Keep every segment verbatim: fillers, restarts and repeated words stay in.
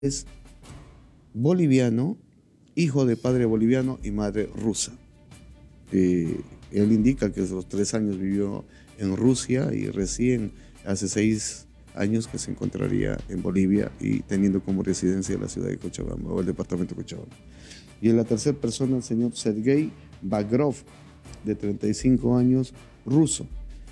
Es boliviano, hijo de padre boliviano y madre rusa. Eh, él indica que a los tres años vivió en Rusia y recién hace seis años que se encontraría en Bolivia y teniendo como residencia la ciudad de Cochabamba o el departamento de Cochabamba. Y en la tercera persona, el señor Sergei Bagrov, de treinta y cinco años, ruso.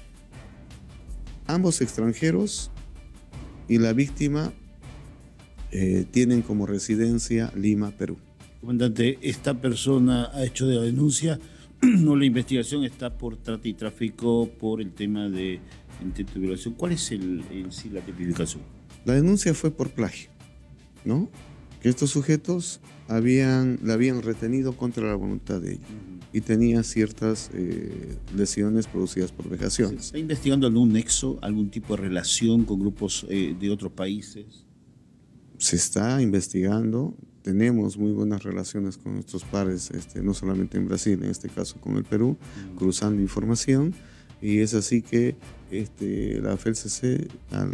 Ambos extranjeros y la víctima eh, tienen como residencia Lima, Perú. Comandante, esta persona ha hecho de la denuncia, no, la investigación está por trata y tráfico, por el tema de intento de violación. ¿Cuál es el, en sí la tipificación? La denuncia fue por plagio, ¿no? Que estos sujetos habían, la habían retenido contra la voluntad de ellos uh-huh. y tenía ciertas eh, lesiones producidas por vejaciones. ¿Se está investigando algún nexo, algún tipo de relación con grupos eh, de otros países? Se está investigando, tenemos muy buenas relaciones con nuestros pares, este, no solamente en Brasil, en este caso con el Perú, uh-huh. cruzando información, y es así que este, la F E L C C, al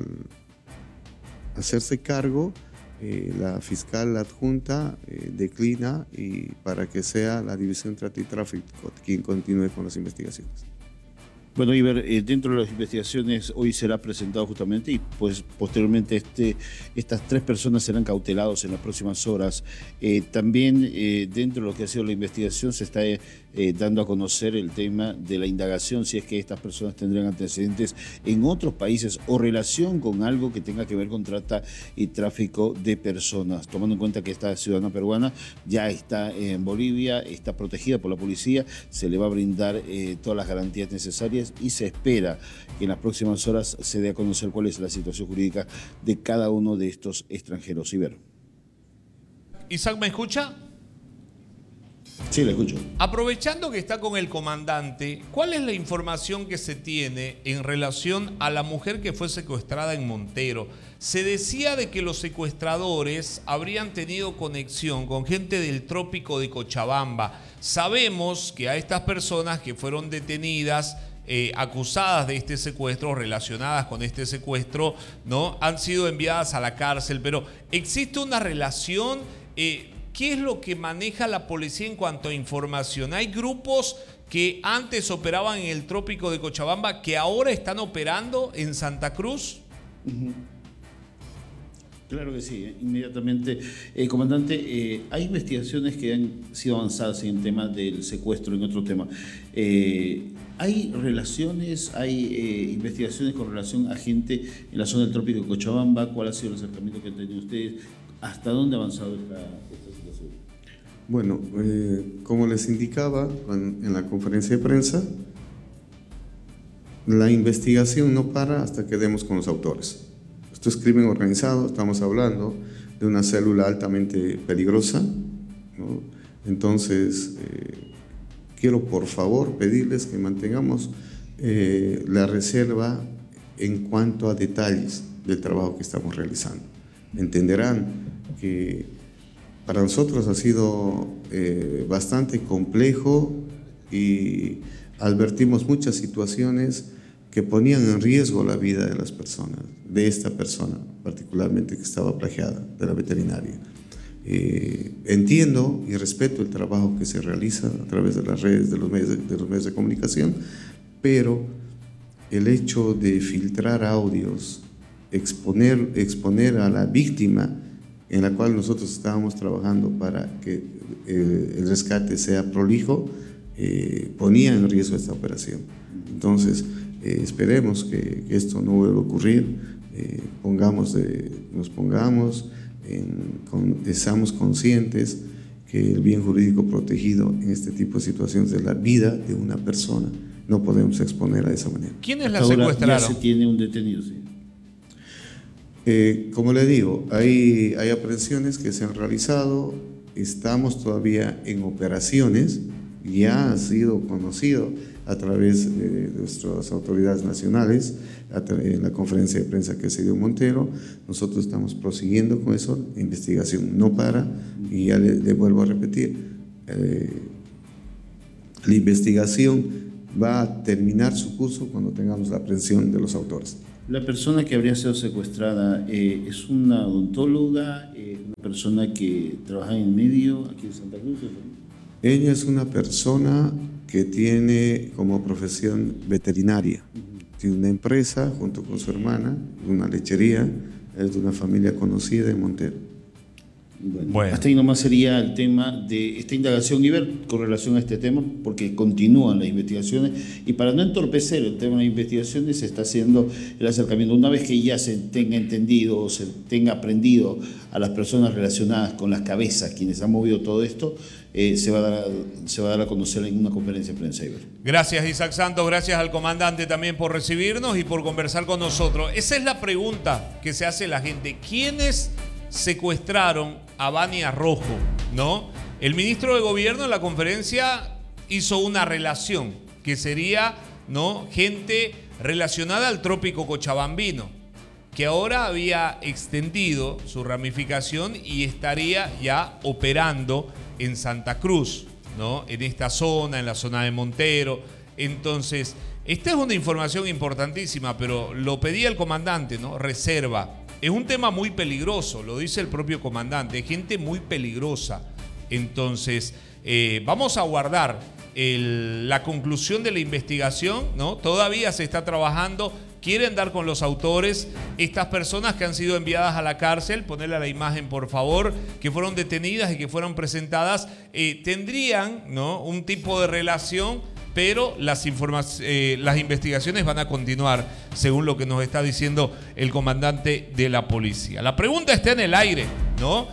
hacerse cargo, Eh, la fiscal adjunta eh, declina y para que sea la División Trata y Tráfico quien continúe con las investigaciones. Bueno, Iber, eh, dentro de las investigaciones hoy será presentado justamente y pues posteriormente este, estas tres personas serán cautelados en las próximas horas. Eh, también eh, dentro de lo que ha sido la investigación se está eh, dando a conocer el tema de la indagación, si es que estas personas tendrán antecedentes en otros países o relación con algo que tenga que ver con trata y tráfico de personas, tomando en cuenta que esta ciudadana peruana ya está en Bolivia, está protegida por la policía, se le va a brindar eh, todas las garantías necesarias y se espera que en las próximas horas se dé a conocer cuál es la situación jurídica de cada uno de estos extranjeros. Iber. Isaac, ¿me escucha? Sí, le escucho. Aprovechando que está con el comandante, ¿cuál es la información que se tiene en relación a la mujer que fue secuestrada en Montero? Se decía de que los secuestradores habrían tenido conexión con gente del trópico de Cochabamba. Sabemos que a estas personas que fueron detenidas, eh, acusadas de este secuestro, relacionadas con este secuestro, ¿no?, han sido enviadas a la cárcel, pero ¿existe una relación? Eh, ¿Qué es lo que maneja la policía en cuanto a información? ¿Hay grupos que antes operaban en el trópico de Cochabamba que ahora están operando en Santa Cruz? Uh-huh. Claro que sí, eh, inmediatamente. Eh, comandante, eh, hay investigaciones que han sido avanzadas en el tema del secuestro, en otro tema. Eh, ¿Hay relaciones, hay eh, investigaciones con relación a gente en la zona del trópico de Cochabamba? ¿Cuál ha sido el acercamiento que han tenido ustedes? ¿Hasta dónde ha avanzado esta, esta situación? Bueno, eh, como les indicaba en, en la conferencia de prensa, la investigación no para hasta que demos con los autores. Esto es crimen organizado, estamos hablando de una célula altamente peligrosa, ¿no? Entonces, eh, quiero por favor pedirles que mantengamos eh, la reserva en cuanto a detalles del trabajo que estamos realizando. Entenderán que para nosotros ha sido eh, bastante complejo y advertimos muchas situaciones que ponían en riesgo la vida de las personas, de esta persona particularmente que estaba plagiada, de la veterinaria. Eh, entiendo y respeto el trabajo que se realiza a través de las redes, de los medios de, de los medios de comunicación, pero el hecho de filtrar audios, exponer, exponer a la víctima en la cual nosotros estábamos trabajando para que eh, el rescate sea prolijo, eh, ponía en riesgo esta operación. Entonces, eh, esperemos que, que esto no vuelva a ocurrir, eh, pongamos de, nos pongamos, en, con, seamos conscientes que el bien jurídico protegido en este tipo de situaciones de la vida de una persona no podemos exponer a esa manera. ¿Quiénes la secuestraron? Ya se tiene un detenido, sí. Eh, como le digo, hay, hay aprehensiones que se han realizado, estamos todavía en operaciones, ya ha sido conocido a través de nuestras autoridades nacionales, en la conferencia de prensa que se dio en Montero. Nosotros estamos prosiguiendo con eso, la investigación no para, y ya le, le vuelvo a repetir, eh, la investigación va a terminar su curso cuando tengamos la aprehensión de los autores. La persona que habría sido secuestrada eh, es una odontóloga, eh, una persona que trabaja en el medio aquí en Santa Cruz. ¿No? Ella es una persona que tiene como profesión veterinaria. Uh-huh. Tiene una empresa junto con su hermana, una lechería, es de una familia conocida en Montero. Bueno, bueno. Hasta ahí nomás sería el tema de esta indagación, Iber, con relación a este tema, porque continúan las investigaciones y para no entorpecer el tema de las investigaciones se está haciendo el acercamiento. Una vez que ya se tenga entendido o se tenga aprendido a las personas relacionadas con las cabezas, quienes han movido todo esto, eh, se, va a dar, se va a dar a conocer en una conferencia de prensa, Iber. Gracias, Isaac Santos, gracias al comandante también por recibirnos y por conversar con nosotros. Esa es la pregunta que se hace la gente. ¿Quiénes secuestraron a Vania Rojo? ¿No? El ministro de Gobierno en la conferencia hizo una relación que sería, ¿no?, gente relacionada al trópico cochabambino, que ahora había extendido su ramificación y estaría ya operando en Santa Cruz, ¿no?, en esta zona, en la zona de Montero. Entonces, esta es una información importantísima, pero lo pedía el comandante, ¿no? Reserva. Es un tema muy peligroso, lo dice el propio comandante, gente muy peligrosa. Entonces, eh, vamos a guardar el, la conclusión de la investigación, ¿no? Todavía se está trabajando, quieren dar con los autores, estas personas que han sido enviadas a la cárcel, ponerle a la imagen por favor, que fueron detenidas y que fueron presentadas, eh, tendrían, ¿no?, un tipo de relación, pero las, eh, las investigaciones van a continuar, según lo que nos está diciendo el comandante de la policía. La pregunta está en el aire, ¿no?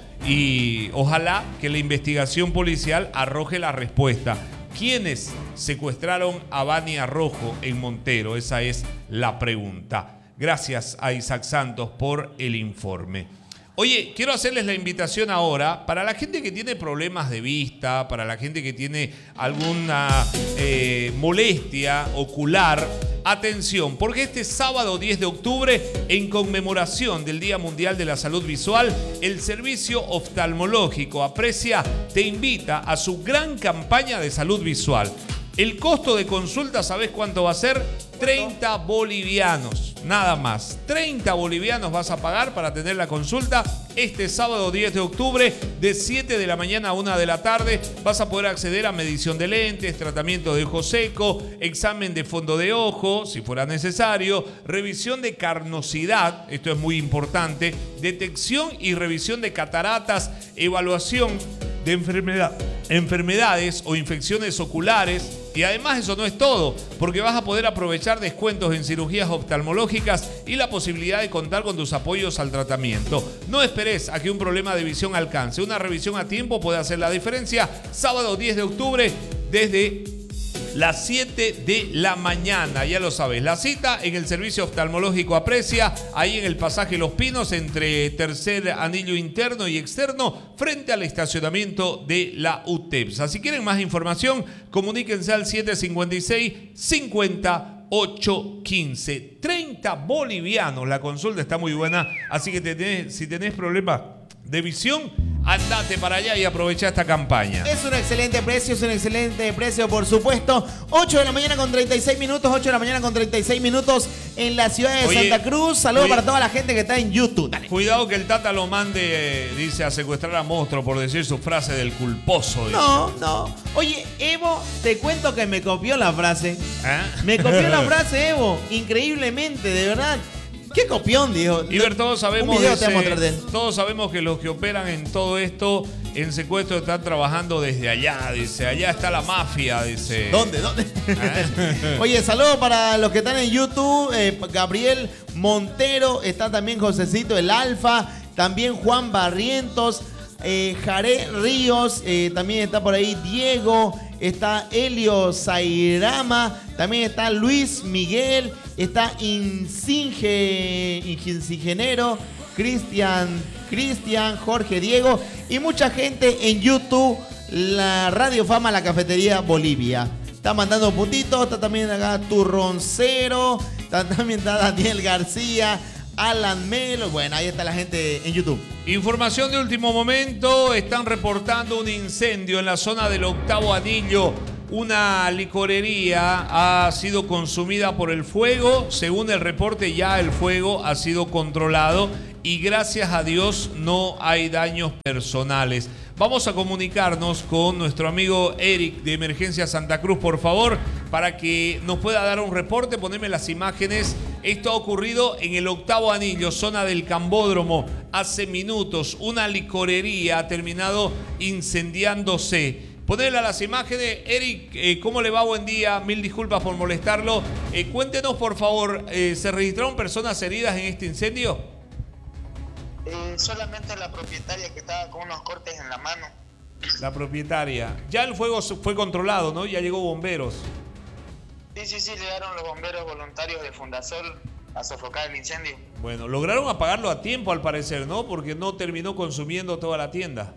Y ojalá que la investigación policial arroje la respuesta. ¿Quiénes secuestraron a Vania Rojo en Montero? Esa es la pregunta. Gracias a Isaac Santos por el informe. Oye, quiero hacerles la invitación ahora para la gente que tiene problemas de vista, para la gente que tiene alguna eh, molestia ocular. Atención, porque este sábado diez de octubre, en conmemoración del Día Mundial de la Salud Visual, el Servicio Oftalmológico Aprecia te invita a su gran campaña de salud visual. El costo de consulta, ¿sabes cuánto va a ser? treinta bolivianos, nada más. treinta bolivianos vas a pagar para tener la consulta este sábado diez de octubre de siete de la mañana a una de la tarde. Vas a poder acceder a medición de lentes, tratamiento de ojo seco, examen de fondo de ojo, si fuera necesario, revisión de carnosidad, esto es muy importante, detección y revisión de cataratas, evaluación de enfermedad, enfermedades o infecciones oculares. Y además eso no es todo, porque vas a poder aprovechar descuentos en cirugías oftalmológicas y la posibilidad de contar con tus apoyos al tratamiento. No esperes a que un problema de visión alcance. Una revisión a tiempo puede hacer la diferencia. Sábado diez de octubre desde las siete de la mañana, ya lo sabes. La cita en el Servicio Oftalmológico Aprecia, ahí en el pasaje Los Pinos, entre tercer anillo interno y externo, frente al estacionamiento de la U T E P S. Si quieren más información, comuníquense al siete cinco seis, cincuenta, ocho quince. treinta bolivianos, la consulta está muy buena, así que tenés, si tenés problemas de visión, andate para allá y aprovecha esta campaña. Es un excelente precio, es un excelente precio, por supuesto. ocho de la mañana con treinta y seis minutos, ocho de la mañana con treinta y seis minutos en la ciudad de Oye, Santa Cruz. Saludos para toda la gente que está en YouTube. Dale. Cuidado que el Tata lo mande, eh, dice, a secuestrar a monstruo por decir su frase del culposo. Dice. No, no. Oye, Evo, te cuento que me copió la frase. ¿Eh? Me copió la frase, Evo, increíblemente, de verdad. ¿Qué copión, dijo? Iber, todos sabemos, de ese, todos sabemos que los que operan en todo esto, en secuestro, están trabajando desde allá, dice. Allá está la mafia, dice. ¿Dónde? ¿Dónde? ¿Eh? Oye, saludos para los que están en YouTube. Eh, Gabriel Montero, está también Josecito el Alfa, también Juan Barrientos, eh, Jaré Ríos, eh, también está por ahí Diego, está Helio Zairama, también está Luis Miguel, está Insinge, Insingenero, Cristian, Cristian, Jorge Diego y mucha gente en YouTube, la Radio Fama, la Cafetería Bolivia. Está mandando puntitos, está también acá Turroncero, está, también está Daniel García, Alan Melo. Bueno, ahí está la gente en YouTube. Información de último momento, están reportando un incendio en la zona del Octavo Anillo. una licorería ha sido consumida por el fuego. Según el reporte, ya el fuego ha sido controlado y gracias a Dios no hay daños personales. Vamos a comunicarnos con nuestro amigo Eric de Emergencia Santa Cruz, por favor, para que nos pueda dar un reporte, ponerme las imágenes. Esto ha ocurrido en el Octavo Anillo, zona del Cambódromo. Hace minutos una licorería ha terminado incendiándose. Ponerle a las imágenes. Eric, eh, ¿cómo le va? Buen día, mil disculpas por molestarlo. Eh, cuéntenos, por favor, eh, ¿se registraron personas heridas en este incendio? Eh, solamente la propietaria que estaba con unos cortes en la mano. La propietaria. Ya el fuego fue controlado, ¿no? Ya llegó bomberos. Sí, sí, sí, llegaron los bomberos voluntarios de Fundasol a sofocar el incendio. Bueno, lograron apagarlo a tiempo al parecer, ¿no? Porque no terminó consumiendo toda la tienda.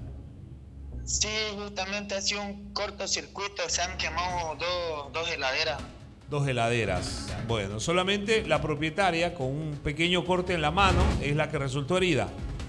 Sí, justamente ha sido un cortocircuito, se han quemado dos, dos heladeras. Dos heladeras. Bueno, solamente la propietaria con un pequeño corte en la mano es la que resultó herida.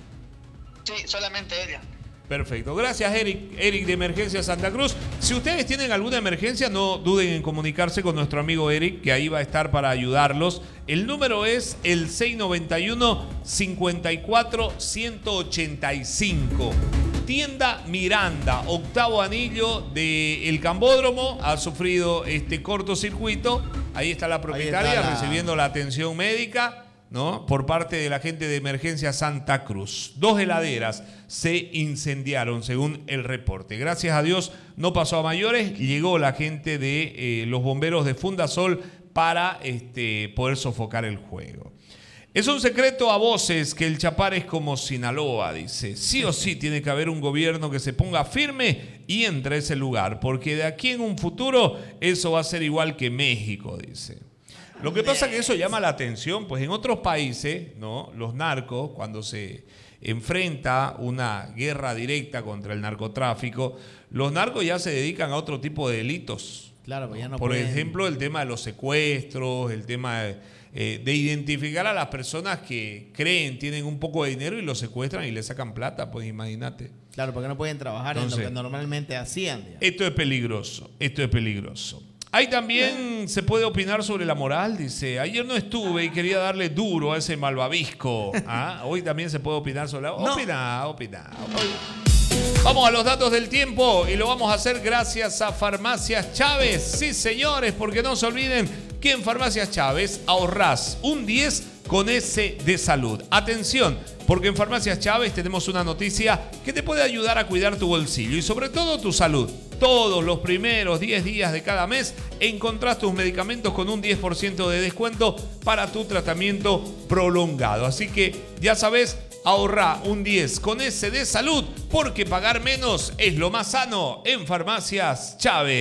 Sí, solamente ella. Perfecto. Gracias, Eric. Eric de Emergencia Santa Cruz. Si ustedes tienen alguna emergencia, no duden en comunicarse con nuestro amigo Eric, que ahí va a estar para ayudarlos. El número es el seis noventa y uno, cincuenta y cuatro, ciento ochenta y cinco. Tienda Miranda, Octavo Anillo del Cambódromo, ha sufrido este cortocircuito. Ahí está la propietaria está la... recibiendo la atención médica, ¿no? Por parte de la gente de Emergencia Santa Cruz. Dos heladeras se incendiaron, según el reporte. Gracias a Dios no pasó a mayores. Llegó la gente de eh, los bomberos de Fundasol para este, poder sofocar el fuego. Es un secreto a voces que el Chapar es como Sinaloa, dice. Sí o sí tiene que haber un gobierno que se ponga firme y entre a ese lugar, porque de aquí en un futuro eso va a ser igual que México, dice. Lo que pasa es que eso llama la atención, pues en otros países, ¿no? Los narcos, cuando se enfrenta una guerra directa contra el narcotráfico, los narcos ya se dedican a otro tipo de delitos. Claro, pues ya no Por pueden... ejemplo, el tema de los secuestros, el tema de, eh, de identificar a las personas que creen, tienen un poco de dinero y los secuestran y les sacan plata, pues imagínate. Claro, porque no pueden trabajar Entonces, en lo que normalmente hacían. Digamos. Esto es peligroso, esto es peligroso. Ahí también se puede opinar sobre la moral, dice. Ayer no estuve y quería darle duro a ese malvavisco. ¿Ah? Hoy también se puede opinar sobre la... No. Opina, opina, opina. Vamos a los datos del tiempo y lo vamos a hacer gracias a Farmacias Chávez. Sí, señores, porque no se olviden que en Farmacias Chávez ahorrás un diez con S de salud. Atención, porque en Farmacias Chávez tenemos una noticia que te puede ayudar a cuidar tu bolsillo y sobre todo tu salud. Todos los primeros diez días de cada mes encontrás tus medicamentos con un diez por ciento de descuento para tu tratamiento prolongado. Así que ya sabes, ahorrá un diez con S de salud, porque pagar menos es lo más sano en Farmacias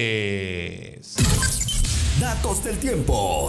Chávez. Datos del tiempo.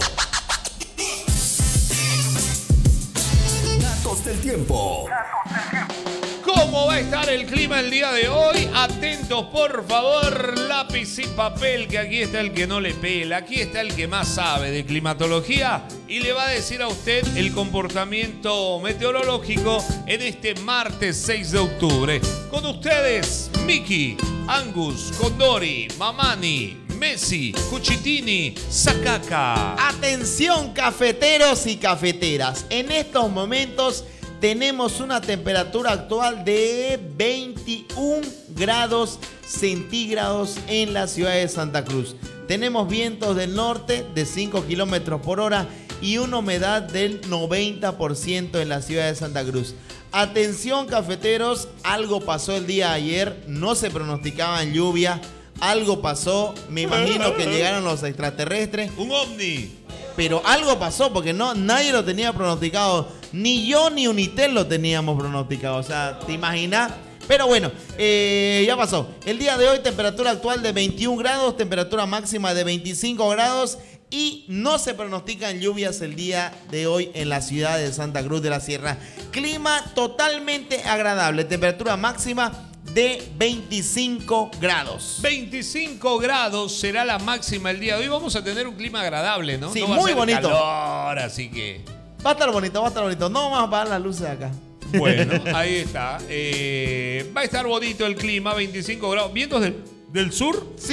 Datos del tiempo. ¿Cómo va a estar el clima el día de hoy? Atentos, por favor, lápiz y papel, que aquí está el que no le pela, aquí está el que más sabe de climatología y le va a decir a usted el comportamiento meteorológico en este martes seis de octubre. Con ustedes, Miki, Angus, Condori, Mamani, Messi, Cuchitini, Sakaka. Atención, cafeteros y cafeteras. En estos momentos tenemos una temperatura actual de veintiún grados centígrados en la ciudad de Santa Cruz. Tenemos vientos del norte de cinco kilómetros por hora y una humedad del noventa por ciento en la ciudad de Santa Cruz. Atención, cafeteros, algo pasó el día de ayer, no se pronosticaba lluvia, algo pasó, me imagino que llegaron los extraterrestres. Un ovni. Pero algo pasó porque no, nadie lo tenía pronosticado. Ni yo ni Unitel lo teníamos pronosticado. O sea, ¿te imaginas? Pero bueno, eh, ya pasó. El día de hoy, temperatura actual de veintiún grados, temperatura máxima de veinticinco grados. Y no se pronostican lluvias el día de hoy en la ciudad de Santa Cruz de la Sierra. Clima totalmente agradable. Temperatura máxima de veinticinco grados. veinticinco grados será la máxima el día de hoy. Vamos a tener un clima agradable, ¿no? Sí, no va muy a ser bonito. calor, así que... Va a estar bonito, va a estar bonito. No vamos a apagar las luces acá. Bueno, ahí está. Eh, va a estar bonito el clima, veinticinco grados. ¿Vientos del, del sur? Sí,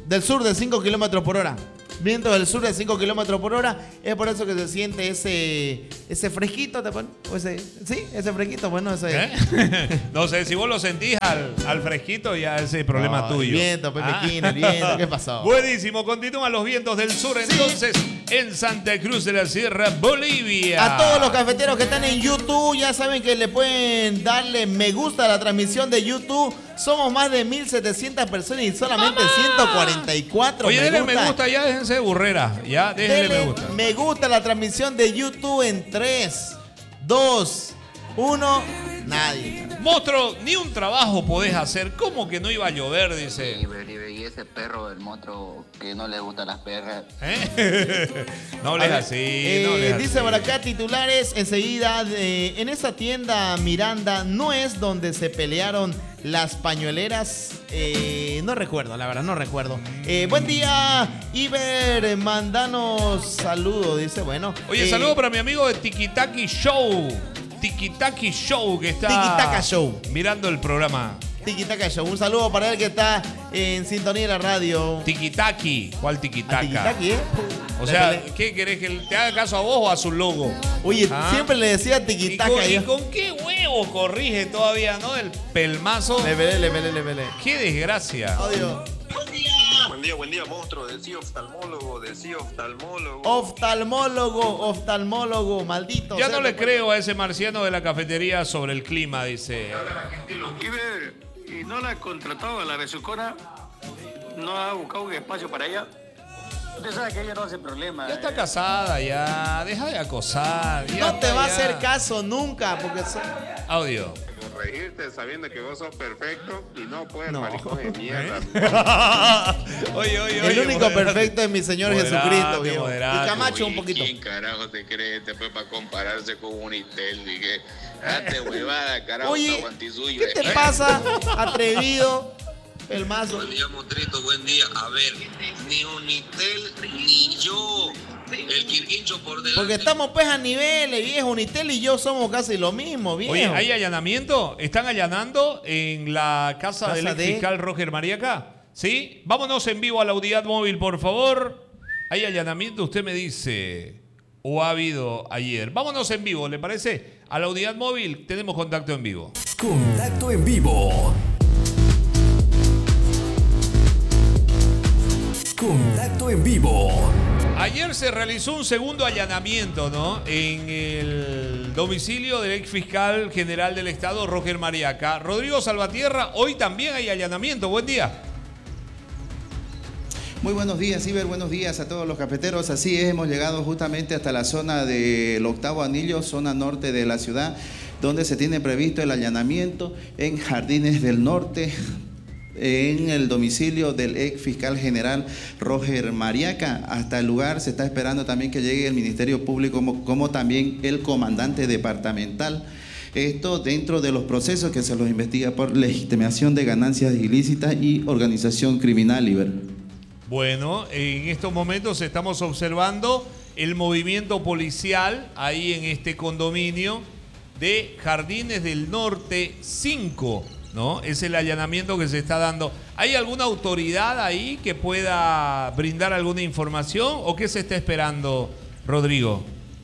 Del sur de cinco kilómetros por hora. Vientos del sur de cinco kilómetros por hora. Es por eso que se siente ese, ese fresquito. ¿Te pone? O ese, sí, ese fresquito. Bueno, ese. ¿Eh? No sé, si vos lo sentís al, al fresquito, ya ese es problema no, tuyo. El viento, Pepe Ah. Quino, el viento. ¿Qué pasó? Buenísimo, continúan los vientos del sur entonces en Santa Cruz de la Sierra, Bolivia. A todos los cafeteros que están en YouTube, ya saben que le pueden darle me gusta a la transmisión de YouTube. Somos más de mil setecientas personas y solamente ¡Mamá! ciento cuarenta y cuatro Oye, me denle gusta. me gusta ya, déjense de burrera. Ya, déjenle Denle me gusta. me gusta a la transmisión de YouTube en tres, dos, uno, nadie. Monstruo, ni un trabajo podés hacer. ¿Cómo que no iba a llover? Dice. Y ese perro del monstruo que no le gustan las perras. ¿Eh? No hables así, Eh, no hables dice así. por acá titulares enseguida. eh, en esa tienda Miranda no es donde se pelearon las pañueleras. Eh, no recuerdo, la verdad, no recuerdo. Eh, buen día, Iber, mandanos saludos. Dice, bueno. Oye, eh, saludo para mi amigo de Tikitaki Show. Tikitaki Show que está Tikitaka Show. mirando el programa. Tikitaka Show. Un saludo para él que está en sintonía de la radio. Tikitaki. ¿Cuál A Tikitaka? Tikitaki, ¿eh? O Le sea, pele- ¿qué querés? ¿Que te haga caso a vos o a su logo? Oye, Ah. siempre le decía ¿Y Tikitaka. con, y yo. con qué huevo corrige todavía, no? El pelmazo. Le pelé, le pelé, le pelé. Qué desgracia. Odio. Buen día, buen día, monstruo. Decía oftalmólogo, decía oftalmólogo. Oftalmólogo, oftalmólogo, maldito. Ya sea, no le puede- creo a ese marciano de la cafetería sobre el clima, dice. Iber, ¿y no la ha contratado a la besucona? ¿No ha buscado un espacio para ella? Usted sabe que ella no hace problema. Ya está casada, ya. Deja de acosar. ya No te está, va a ya. hacer caso nunca, porque so- Audio. Corregirte sabiendo que vos sos perfecto y no puedes, No. maricón de mierda. Oye, oye, el oye, único moderate. perfecto es mi Señor Moderate, Jesucristo, viejo. moderate, Y Camacho güey. un poquito. ¿Quién carajo te cree después para compararse con Unitel? Dije, date huevada, carajo, Oye, guantisuyo. ¿qué te pasa, atrevido? El mazo. Buen día, monstruito, buen día. A ver, ni Unitel ni yo. El quirquincho por delante. Porque estamos pues a niveles, viejo. Unitel y yo somos casi lo mismo, viejo. Oye, ¿hay allanamiento? ¿Están allanando en la casa, Casa del ex de- fiscal Roger Mariaca? ¿Sí? Vámonos en vivo a la unidad móvil, por favor. ¿Hay allanamiento? Usted me dice. ¿O ha habido ayer? Vámonos en vivo, ¿le parece? A la unidad móvil tenemos contacto en vivo. Contacto en vivo. Contacto en vivo. Ayer se realizó un segundo allanamiento, ¿no? En el domicilio del ex fiscal general del Estado, Roger Mariaca. Rodrigo Salvatierra, hoy también hay allanamiento. Buen día. Muy buenos días, Iber, buenos días a todos los cafeteros. Así es, hemos llegado justamente hasta la zona del octavo anillo, zona norte de la ciudad, donde se tiene previsto el allanamiento en Jardines del Norte, en el domicilio del ex fiscal general Roger Mariaca. Hasta el lugar se está esperando también que llegue el Ministerio Público, como, como también el comandante departamental. Esto dentro de los procesos que se los investiga por legitimación de ganancias ilícitas y organización criminal, Iber. Bueno, en estos momentos estamos observando el movimiento policial ahí en este condominio de Jardines del Norte cinco, ¿no? Es el allanamiento que se está dando. ¿Hay alguna autoridad ahí que pueda brindar alguna información o qué se está esperando, Rodrigo?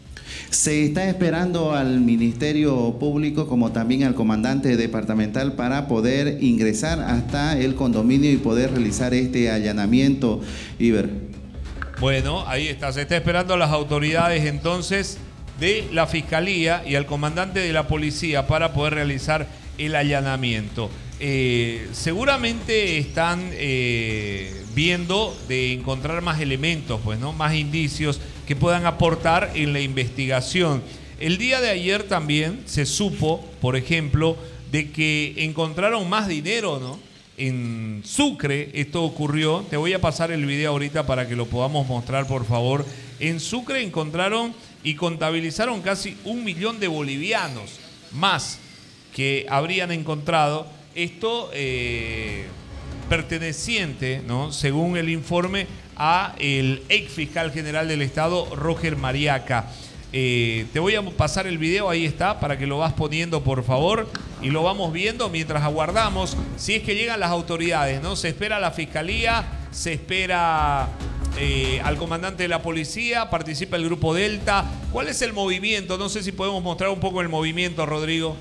Se está esperando al Ministerio Público como también al comandante departamental para poder ingresar hasta el condominio y poder realizar este allanamiento, Iber. Bueno, ahí está. Se está esperando a las autoridades entonces de la Fiscalía y al comandante de la policía para poder realizar el allanamiento. Eh, seguramente están eh, viendo de encontrar más elementos, pues, ¿no? Más indicios que puedan aportar en la investigación. El día de ayer también se supo, por ejemplo, de que encontraron más dinero, ¿no? En Sucre, esto ocurrió. Te voy a pasar el video ahorita para que lo podamos mostrar, por favor. En Sucre encontraron y contabilizaron casi un millón de bolivianos más que habrían encontrado. Esto eh, perteneciente, ¿no? Según el informe, a el ex fiscal general del Estado, Roger Mariaca. Eh, te voy a pasar el video, ahí está, para que lo vas poniendo, por favor, y lo vamos viendo mientras aguardamos si es que llegan las autoridades, ¿no? Se espera la Fiscalía, se espera eh, al comandante de la policía, participa el grupo Delta. ¿Cuál es el movimiento? No sé si podemos mostrar un poco el movimiento, Rodrigo.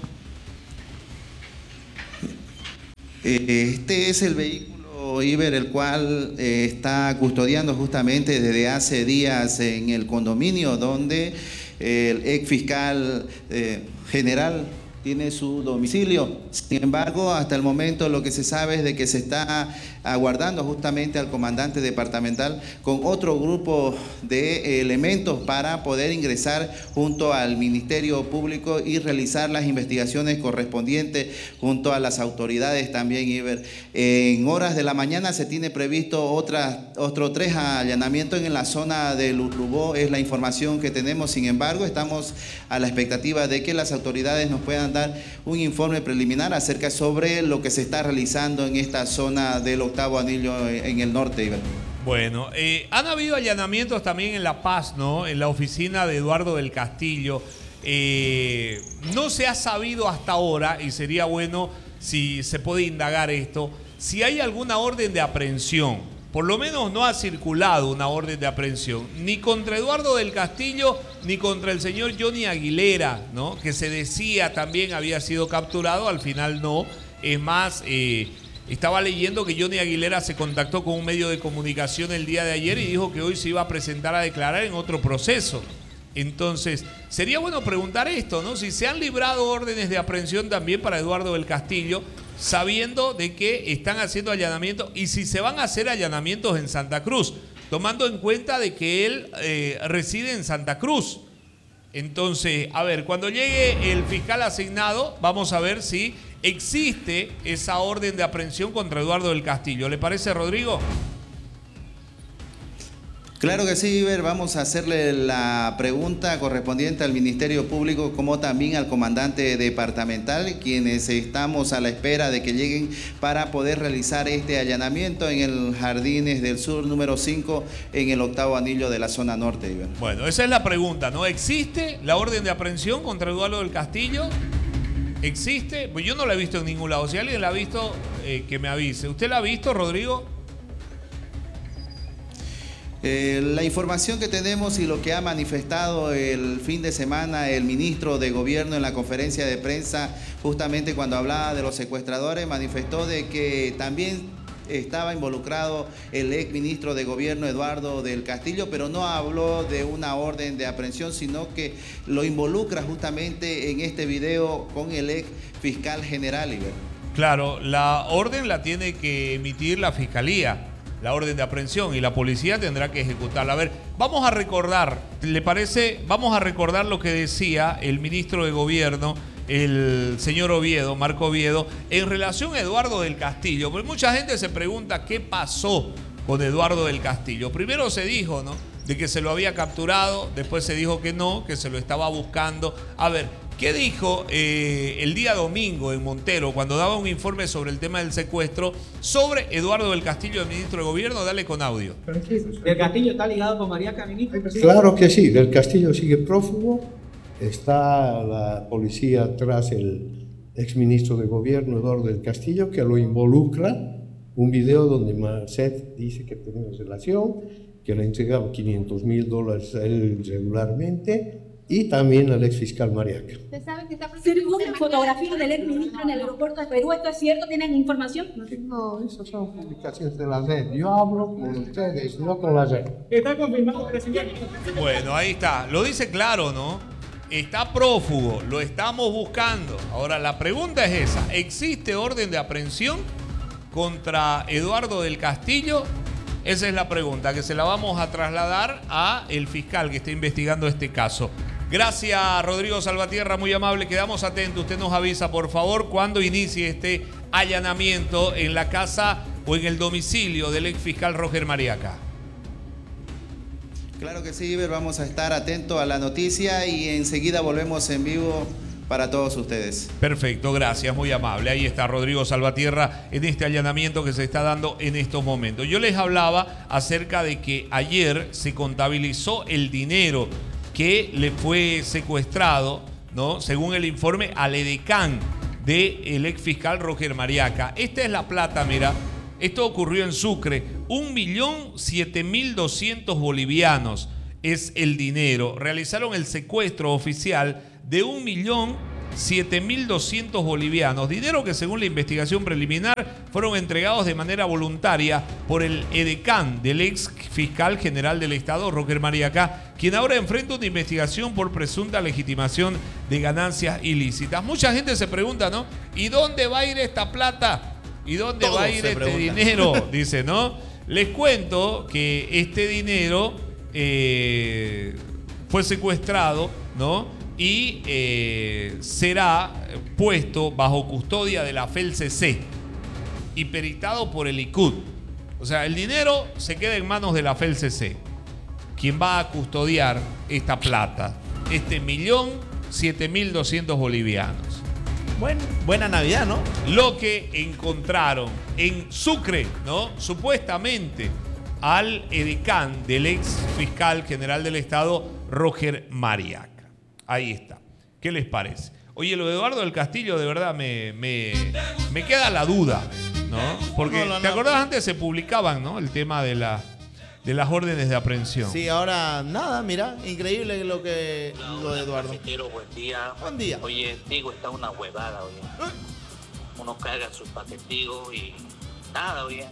Este es el vehículo, Iber, el cual eh, está custodiando justamente desde hace días en el condominio donde el ex fiscal eh, general tiene su domicilio. Sin embargo, hasta el momento lo que se sabe es de que se está aguardando justamente al comandante departamental con otro grupo de elementos para poder ingresar junto al Ministerio Público y realizar las investigaciones correspondientes junto a las autoridades también, Iber. En horas de la mañana se tiene previsto otras, otros tres allanamientos en la zona del Urubó, es la información que tenemos. Sin embargo, estamos a la expectativa de que las autoridades nos puedan dar un informe preliminar acerca sobre lo que se está realizando en esta zona del octavo anillo en el norte, Iber. Bueno, eh, han habido allanamientos también en La Paz, ¿no? En la oficina de Eduardo del Castillo. Eh, no se ha sabido hasta ahora, y sería bueno si se puede indagar esto, si hay alguna orden de aprehensión. Por lo menos no ha circulado una orden de aprehensión, ni contra Eduardo del Castillo, ni contra el señor Johnny Aguilera, ¿no? Que se decía también había sido capturado, al final no. Es más, eh, estaba leyendo que Johnny Aguilera se contactó con un medio de comunicación el día de ayer y dijo que hoy se iba a presentar a declarar en otro proceso. Entonces, sería bueno preguntar esto, ¿no? Si se han librado órdenes de aprehensión también para Eduardo del Castillo, sabiendo de que están haciendo allanamientos, y si se van a hacer allanamientos en Santa Cruz, tomando en cuenta de que él eh, reside en Santa Cruz. Entonces, a ver, cuando llegue el fiscal asignado, vamos a ver si existe esa orden de aprehensión contra Eduardo del Castillo. ¿Le parece, Rodrigo? Claro que sí, Iber. Vamos a hacerle la pregunta correspondiente al Ministerio Público como también al comandante departamental, quienes estamos a la espera de que lleguen para poder realizar este allanamiento en el Jardines del Sur número cinco en el octavo anillo de la zona norte, Iber. Bueno, esa es la pregunta, ¿no? ¿Existe la orden de aprehensión contra Eduardo del Castillo? ¿Existe? Pues yo no la he visto en ningún lado. Si alguien la ha visto, eh, que me avise. ¿Usted la ha visto, Rodrigo? Eh, la información que tenemos y lo que ha manifestado el fin de semana el ministro de Gobierno en la conferencia de prensa, justamente cuando hablaba de los secuestradores, manifestó de que también estaba involucrado el ex ministro de Gobierno Eduardo del Castillo, pero no habló de una orden de aprehensión, sino que lo involucra justamente en este video con el ex fiscal general, Iber. Claro, la orden la tiene que emitir la Fiscalía, la orden de aprehensión, y la policía tendrá que ejecutarla. A ver, vamos a recordar, ¿le parece? Vamos a recordar lo que decía el ministro de Gobierno, el señor Oviedo, Marco Oviedo, en relación a Eduardo del Castillo. Porque mucha gente se pregunta qué pasó con Eduardo del Castillo. Primero se dijo, ¿no?, de que se lo había capturado, después se dijo que no, que se lo estaba buscando. A ver, ¿qué dijo eh, el día domingo en Montero cuando daba un informe sobre el tema del secuestro sobre Eduardo del Castillo, el ministro de Gobierno? Dale con audio. ¿Del Castillo está ligado con Mariaca, ministro? Claro que sí, del Castillo sigue prófugo, está la policía tras el exministro de Gobierno, Eduardo del Castillo, que lo involucra, un video donde Marcet dice que tenemos relación, que le entregaba quinientos mil dólares a él regularmente, y también al ex fiscal Mariaca. ¿Usted sabe que está presentando una fotografía del ex ministro en el aeropuerto de Perú? ¿Esto es cierto? ¿Tienen información? No, esas son publicaciones de la red. Yo hablo con ustedes, no con la red. ¿Está confirmado, presidente? Bueno, ahí está. Lo dice claro, ¿no? Está prófugo, lo estamos buscando. Ahora, la pregunta es esa. ¿Existe orden de aprehensión contra Eduardo del Castillo? Esa es la pregunta, que se la vamos a trasladar a el fiscal que está investigando este caso. Gracias, Rodrigo Salvatierra, muy amable. Quedamos atentos. Usted nos avisa, por favor, cuando inicie este allanamiento en la casa o en el domicilio del ex fiscal Roger Mariaca. Claro que sí, Iber. Vamos a estar atentos a la noticia y enseguida volvemos en vivo para todos ustedes. Perfecto, gracias, muy amable. Ahí está Rodrigo Salvatierra en este allanamiento que se está dando en estos momentos. Yo les hablaba acerca de que ayer se contabilizó el dinero que le fue secuestrado, ¿no?, según el informe al edecán del ex fiscal Roger Mariaca. Esta es la plata, mira, Esto ocurrió en Sucre. Un millón siete mil doscientos bolivianos es el dinero. Realizaron el secuestro oficial de un millón siete mil doscientos bolivianos. Dinero que, según la investigación preliminar, fueron entregados de manera voluntaria por el edecán del ex fiscal general del Estado, Roger Mariacá, quien ahora enfrenta una investigación por presunta legitimación de ganancias ilícitas. Mucha gente se pregunta, ¿no? ¿Y dónde va a ir esta plata? ¿Y dónde Todos va a ir se este preguntan. dinero? Dice, ¿no? Les cuento que este dinero eh, fue secuestrado, ¿no? Y eh, será puesto bajo custodia de la F E L C C y peritado por el I C U D. O sea, el dinero se queda en manos de la F E L C C. ¿Quién va a custodiar esta plata? Este millón siete mil doscientos bolivianos. Buen, buena Navidad, ¿no? Lo que encontraron en Sucre, ¿no? Supuestamente al edecán del ex fiscal general del Estado, Roger Mariacá. Ahí está. ¿Qué les parece? Oye, lo de Eduardo del Castillo, de verdad, me, me, me queda la duda, ¿no? Porque, No, no, no. ¿te acordás? Antes se publicaban, ¿no? El tema de, la, de las órdenes de aprehensión. Sí, ahora nada, mira, increíble lo que lo de Eduardo. Cafetero, buen día. Buen día. Oye, Tigo está una huevada, oye. Uno carga sus paquetigos y nada, oye.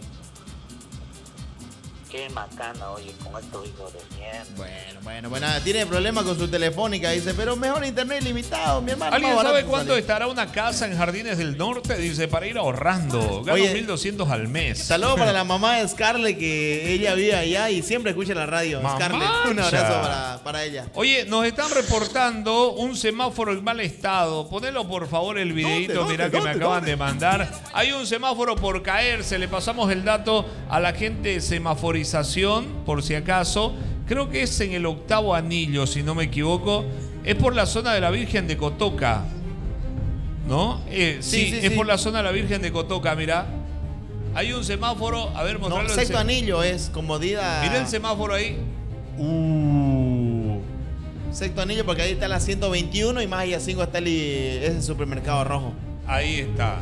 Qué macana, oye, con estos hijos de mierda. Bueno, bueno, bueno, tiene problemas con su telefónica, dice, pero mejor internet ilimitado, mi hermano. ¿Alguien más sabe barato cuánto sale. estará una casa en Jardines del Norte? Dice, para ir ahorrando. Gano Oye, mil doscientos al mes. Saludos para la mamá de Scarlett, que ella vive allá y siempre escucha la radio. Mamacha. Scarlett, un abrazo para, para ella. Oye, nos están reportando un semáforo en mal estado. Ponelo por favor el videito, ¿Dónde, mirá dónde, que me dónde, acaban dónde? de mandar. Hay un semáforo por caerse, le pasamos el dato a la gente de semaforización, por si acaso. Creo que es en el octavo anillo, si no me equivoco. Es por la zona de la Virgen de Cotoca, ¿no? Eh, sí, Sí, sí, es sí. por la zona de la Virgen de Cotoca, mirá. Hay un semáforo, a ver, No, mostrarlo. el sexto sem- anillo es comodidad. Mira el semáforo ahí. Uh. Sexto anillo porque ahí está la ciento veintiuno y más allá cinco está el, ese supermercado rojo. Ahí está.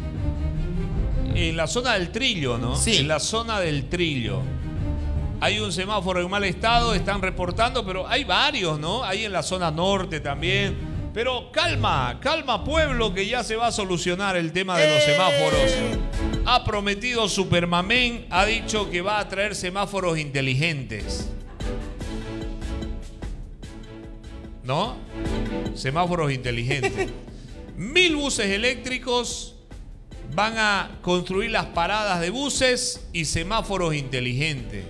En la zona del Trillo, ¿no? Sí. En la zona del Trillo. Hay un semáforo en mal estado, están reportando, pero hay varios, ¿no? Hay en la zona norte también. Pero calma, calma pueblo, que ya se va a solucionar el tema de los semáforos. Ha prometido Supermamén, ha dicho que va a traer semáforos inteligentes. ¿No? Semáforos inteligentes. Mil buses eléctricos van a construir las paradas de buses y semáforos inteligentes.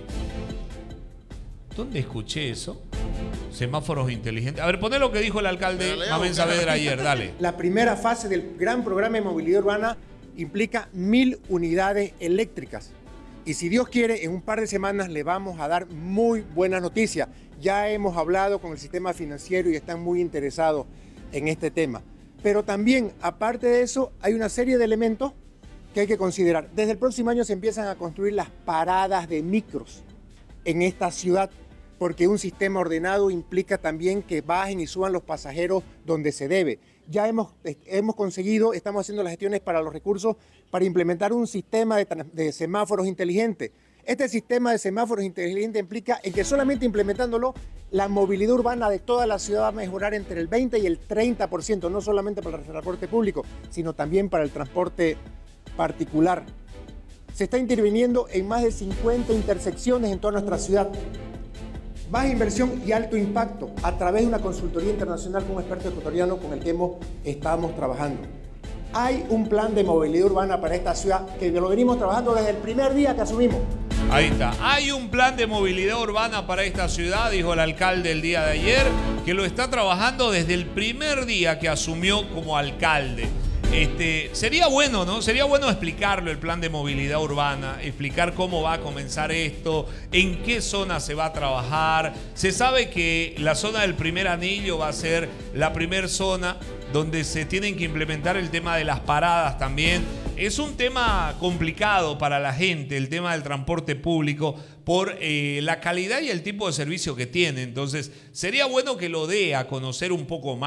¿Dónde escuché eso? Semáforos inteligentes. A ver, poné lo que dijo el alcalde Mamén Saavedra ayer, dale. La primera fase del gran programa de movilidad urbana implica mil unidades eléctricas. Y si Dios quiere, en un par de semanas le vamos a dar muy buenas noticias. Ya hemos hablado con el sistema financiero y están muy interesados en este tema. Pero también, aparte de eso, hay una serie de elementos que hay que considerar. Desde el próximo año se empiezan a construir las paradas de micros en esta ciudad, porque un sistema ordenado implica también que bajen y suban los pasajeros donde se debe. Ya hemos, hemos conseguido, estamos haciendo las gestiones para los recursos para implementar un sistema de, trans- de semáforos inteligentes. Este sistema de semáforos inteligentes implica en que solamente implementándolo, la movilidad urbana de toda la ciudad va a mejorar entre el veinte y el treinta por ciento, no solamente para el transporte público, sino también para el transporte particular. Se está interviniendo en más de cincuenta intersecciones en toda nuestra ciudad. Baja inversión y alto impacto a través de una consultoría internacional con un experto ecuatoriano con el que hemos, estamos trabajando. Hay un plan de movilidad urbana para esta ciudad que lo venimos trabajando desde el primer día que asumimos. Ahí está. Hay un plan de movilidad urbana para esta ciudad, dijo el alcalde el día de ayer, que lo está trabajando desde el primer día que asumió como alcalde. Este, sería bueno, ¿no? Sería bueno explicarlo, el plan de movilidad urbana, explicar cómo va a comenzar esto, en qué zona se va a trabajar. Se sabe que la zona del primer anillo va a ser la primer zona donde se tienen que implementar el tema de las paradas también. Es un tema complicado para la gente, el tema del transporte público, por eh, la calidad y el tipo de servicio que tiene. Entonces, sería bueno que lo dé a conocer un poco más,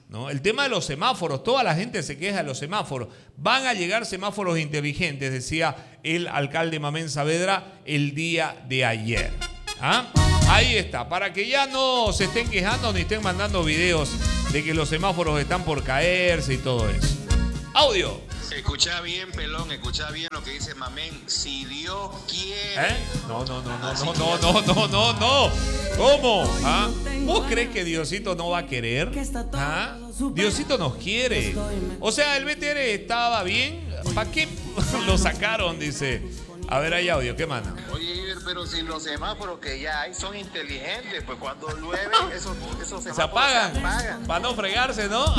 ¿no? El tema de los semáforos, toda la gente se queja de los semáforos. Van a llegar semáforos inteligentes, decía el alcalde Mamén Saavedra el día de ayer. ¿Ah? Ahí está, para que ya no se estén quejando ni estén mandando videos de que los semáforos están por caerse y todo eso. Audio. Escucha bien, pelón, escucha bien lo que dice Mamén. Si Dios quiere. ¿Eh? No, no, no, no, no, no, no, no, no, no. ¿Cómo? ¿Ah? ¿Vos crees que Diosito no va a querer? ¿Ah? Diosito nos quiere. O sea, el B T R estaba bien. ¿Para qué lo sacaron? Dice. A ver, hay audio, ¿qué manda? Oye, Iber, pero si los semáforos que ya hay son inteligentes, pues cuando llueve, esos, esos semáforos se apagan. Se apagan. Para no fregarse, ¿no?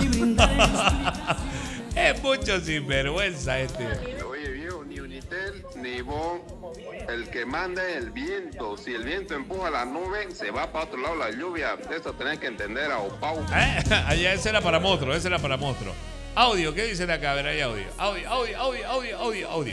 Es mucho sinvergüenza este. Oye, viejo, ni Unitel ni Bon, el que manda es el viento. Si el viento empuja la nube, se va para otro lado la lluvia. Eso tenés que entender a Opau. ¿Eh? Allá ese era para monstruo, ese era para monstruo. Audio, ¿qué dicen acá? A ver, hay audio. Audio, audio, audio, audio, audio, audio.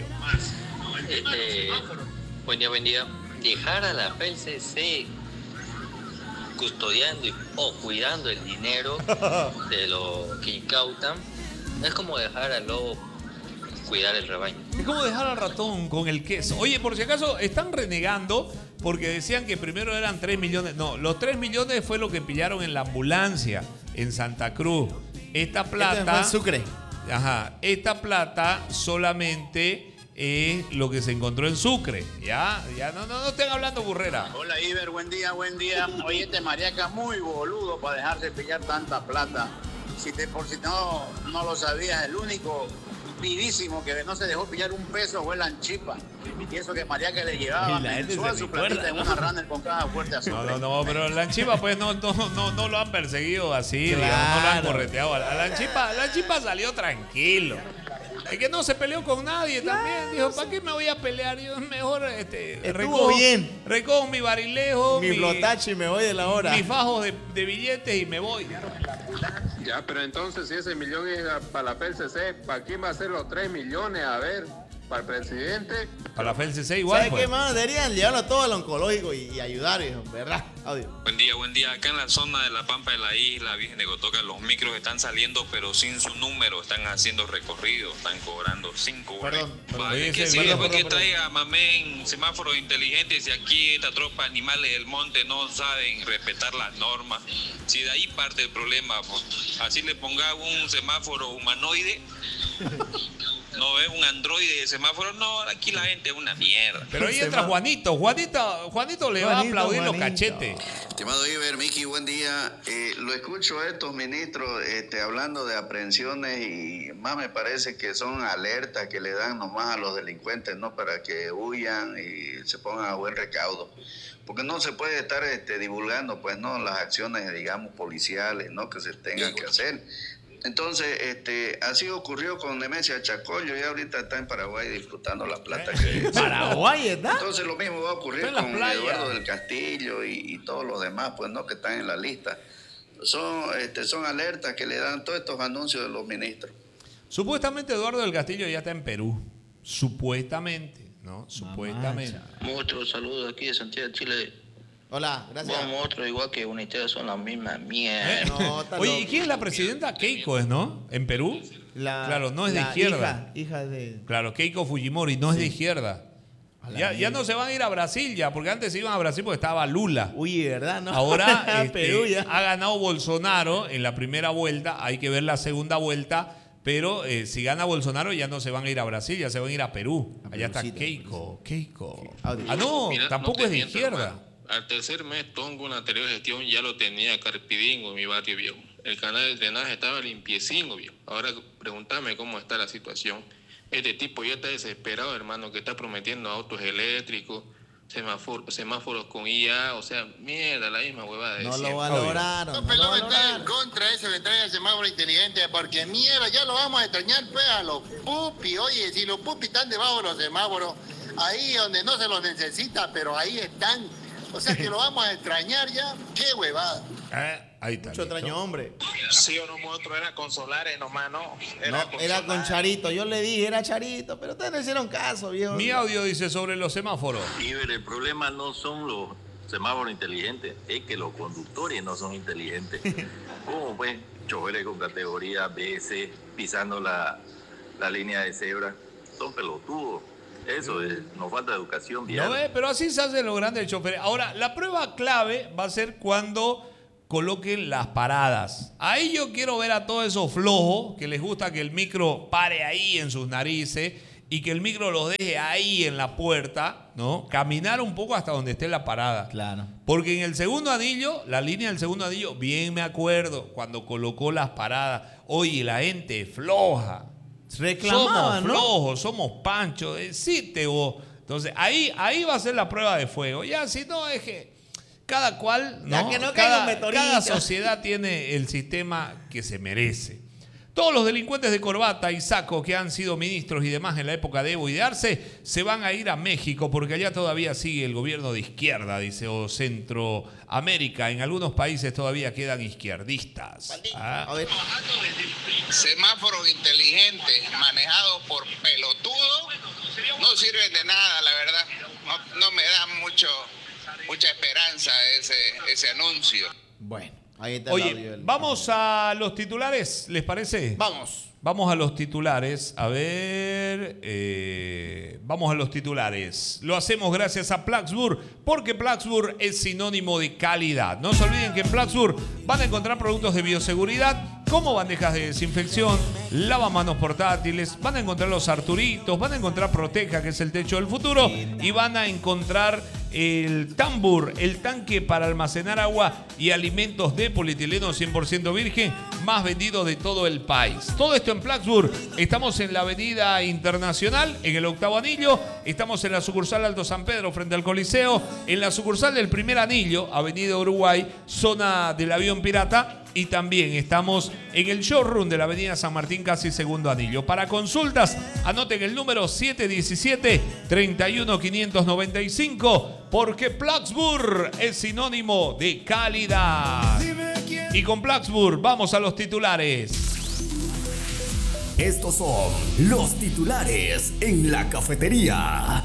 Este, buen día, buen día. Dejar a la P L C C custodiando y, o cuidando el dinero de lo que incautan es como dejar al lobo cuidar el rebaño. Es como dejar al ratón con el queso. Oye, por si acaso, están renegando porque decían que primero eran tres millones. No, los tres millones fue lo que pillaron en la ambulancia en Santa Cruz. Esta plata... Este fue en Sucre. Ajá. Esta plata solamente es lo que se encontró en Sucre. Ya, ya, no, no, no estén hablando burrera. Hola, Iber, buen día, buen día. Oye, este mariaca muy boludo para dejarse pillar tanta plata. Si te, por si no, no lo sabías, el único vivísimo que no se dejó pillar un peso fue el Anchipa. Y eso que mariaca le llevaba mensual su platita en una runner con caja fuerte azul. No, no, no, pero la Anchipa pues no, no, no, no lo han perseguido así, Claro. digamos, no lo han correteado. A la Anchipa, la Anchipa salió tranquilo. Es que no se peleó con nadie también. Dijo, ¿para qué me voy a pelear? Yo mejor este, Estuvo recojo, bien. recojo mi barilejo, Mi flotache y me voy de la hora. mis fajos de, de billetes y me voy. Ya, pero entonces si ese millón es para la P L C C, ¿para quién va a ser los tres millones? A ver, ¿para el presidente? Para la P L C C igual. ¿Sabes pues. qué más? Deberían llevarlo todo al oncológico y, y ayudar, hijo, ¿verdad? Audio. Buen día, buen día. Acá en la zona de La Pampa de la Isla Virgen de Cotoca, los micros están saliendo, pero sin su número. Están haciendo recorridos, están cobrando cinco. Perdón, perdón. Vaya, que Perdón, sí, perdón, después que perdón, traiga Mamén semáforos inteligentes y aquí esta tropa de animales del monte no saben respetar las normas. Si de ahí parte el problema, pues, así le ponga un semáforo humanoide. No es un androide de semáforo, no, aquí la gente es una mierda. Pero ahí entra Juanito. Juanito, Juanito le va a Juanito, aplaudir los Juanito. cachetes. Estimado Iber, Miki, buen día. Eh, lo escucho a estos ministros este, hablando de aprehensiones y más me parece que son alertas que le dan nomás a los delincuentes, ¿no? Para que huyan y se pongan a buen recaudo. Porque no se puede estar este, divulgando, pues, ¿no? Las acciones, digamos, policiales, ¿no? Que se tengan que hacer. Entonces, este, así ocurrió con Nemesia Chacollo y ahorita está en Paraguay disfrutando la plata que Paraguay, ¿está? Entonces lo mismo va a ocurrir Está en la con playa. Eduardo del Castillo y, y todos los demás, pues no, que están en la lista. Son, este, son alertas que le dan todos estos anuncios de los ministros. Supuestamente Eduardo del Castillo ya está en Perú. Supuestamente, ¿no? Supuestamente. Muchos saludos aquí de Santiago de Chile. Hola, gracias. Vamos otro igual que Unitel son la misma mierda. ¿Eh? No, está Oye, loco. ¿y quién es la presidenta? Keiko es, ¿no? ¿En Perú? La- Claro, no es de la izquierda. Hija, hija de... Claro, Keiko Fujimori no es de Sí. izquierda. A la Ya, ya mierda. no se van a ir a Brasil ya, porque antes se iban a Brasil porque estaba Lula. Uy, ¿verdad? No. Ahora este, Perú ya. ha ganado Bolsonaro en la primera vuelta, hay que ver la segunda vuelta, pero eh, si gana Bolsonaro ya no se van a ir a Brasil, ya se van a ir a Perú. A Allá está Perucita, Keiko, Keiko. Audio. Ah, no, Mira, tampoco no te es de miento, izquierda. hermano. Al tercer mes, Tongo en la anterior gestión ya lo tenía Carpidingo en mi barrio viejo. El canal de drenaje estaba limpiecino, viejo. Ahora pregúntame cómo está la situación. Este tipo ya está desesperado, hermano, que está prometiendo autos eléctricos, semáforos, semáforos con I A, o sea, mierda, la misma huevada de No lo siempre. valoraron. No, No pero lo no está en valoraron. contra de eso que trae el semáforo inteligente, porque mierda, ya lo vamos a extrañar pues a los pupis. Oye, si los pupis están debajo de los semáforos, ahí donde no se los necesita, pero ahí están. O sea que lo vamos a extrañar ya. Qué huevada. Eh, ahí está. Mucho listo. extraño hombre. Sí o no, monstruo, era con solares nomás, no. No, era con Charito. Yo le dije, era Charito, pero ustedes no hicieron caso, viejo. Mi audio dice sobre los semáforos. Iber, el problema no son los semáforos inteligentes, es que los conductores no son inteligentes. ¿Cómo pues? choferes con categoría B, C, pisando la, la línea de cebra. Son pelotudos. Eso es, nos falta educación vial. ¿No ve? Pero así se hacen los grandes choferes. Ahora, la prueba clave va a ser cuando coloquen las paradas. Ahí yo quiero ver a todos esos flojos que les gusta que el micro pare ahí en sus narices y que el micro los deje ahí en la puerta, ¿no? Caminar un poco hasta donde esté la parada. Claro. Porque en el segundo anillo, la línea del segundo anillo, bien me acuerdo, cuando colocó las paradas, oye, la gente floja. Reclamaban, somos ¿no? flojos, somos panchos, decite vos. Entonces, ahí, ahí va a ser la prueba de fuego. Ya, si no, es que cada cual, ¿no? Ya que no caiga un cada, meteorito. cada sociedad tiene el sistema que se merece. Todos los delincuentes de corbata y saco que han sido ministros y demás en la época de Evo y de Arce se van a ir a México porque allá todavía sigue el gobierno de izquierda, dice, o Centroamérica. En algunos países todavía quedan izquierdistas. ¿Ah? Semáforos inteligentes manejados por pelotudos no sirven de nada, la verdad. No, no me da mucho, mucha esperanza ese, ese anuncio. Bueno, ahí está el Oye, audio del- vamos a los titulares, ¿les parece? Vamos. Vamos a los titulares. A ver, eh, vamos a los titulares. Lo hacemos gracias a Plaxburg, porque Plaxburg es sinónimo de calidad. No se olviden que en Plaxburg van a encontrar productos de bioseguridad, como bandejas de desinfección, lavamanos portátiles, van a encontrar los Arturitos, van a encontrar Proteja, que es el techo del futuro, y van a encontrar el Tambur, el tanque para almacenar agua y alimentos de polietileno cien por ciento virgen, más vendido de todo el país. Todo esto en Plaxburg. Estamos en la Avenida Internacional, en el Octavo Anillo. Estamos en la sucursal Alto San Pedro, frente al Coliseo. En la sucursal del Primer Anillo, Avenida Uruguay, zona del Avión Pirata. Y también estamos en el showroom de la Avenida San Martín, casi Segundo Anillo. Para consultas, anoten el número siete uno siete, tres uno cinco nueve cinco, porque Plaxburg es sinónimo de calidad. Y con Plaxburg vamos a los titulares. Estos son los titulares en la cafetería.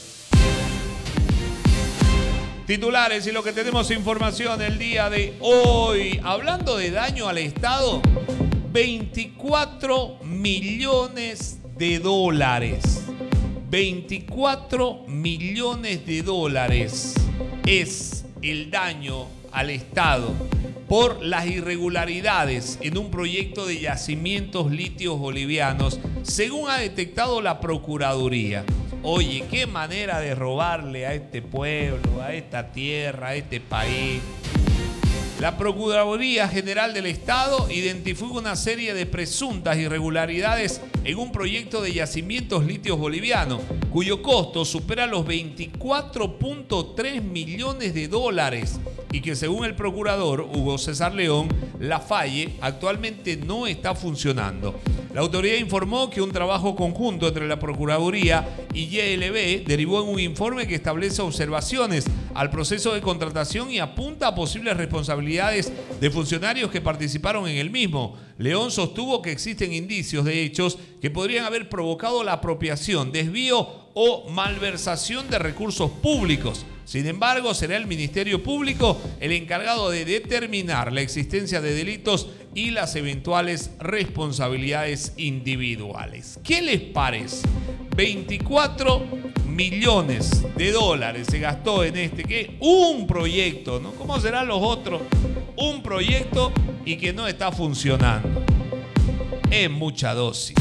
Titulares y lo que tenemos información el día de hoy. Hablando de daño al Estado, veinticuatro millones de dólares. veinticuatro millones de dólares es el daño al Estado por las irregularidades en un proyecto de yacimientos litios bolivianos, según ha detectado la Procuraduría. Oye, qué manera de robarle a este pueblo, a esta tierra, a este país. La Procuraduría General del Estado identificó una serie de presuntas irregularidades en un proyecto de yacimientos litios bolivianos, cuyo costo supera los veinticuatro punto tres millones de dólares y que, según el procurador Hugo César León, la Falle actualmente no está funcionando. La autoridad informó que un trabajo conjunto entre la Procuraduría y Y L B derivó en un informe que establece observaciones al proceso de contratación y apunta a posibles responsabilidades de funcionarios que participaron en el mismo. León sostuvo que existen indicios de hechos que podrían haber provocado la apropiación, desvío o malversación de recursos públicos. Sin embargo, será el Ministerio Público el encargado de determinar la existencia de delitos y las eventuales responsabilidades individuales. ¿Qué les parece? veinticuatro millones de dólares se gastó en este, ¿qué? Un proyecto, ¿no? ¿Cómo serán los otros? Un proyecto y que no está funcionando. Es mucha dosis.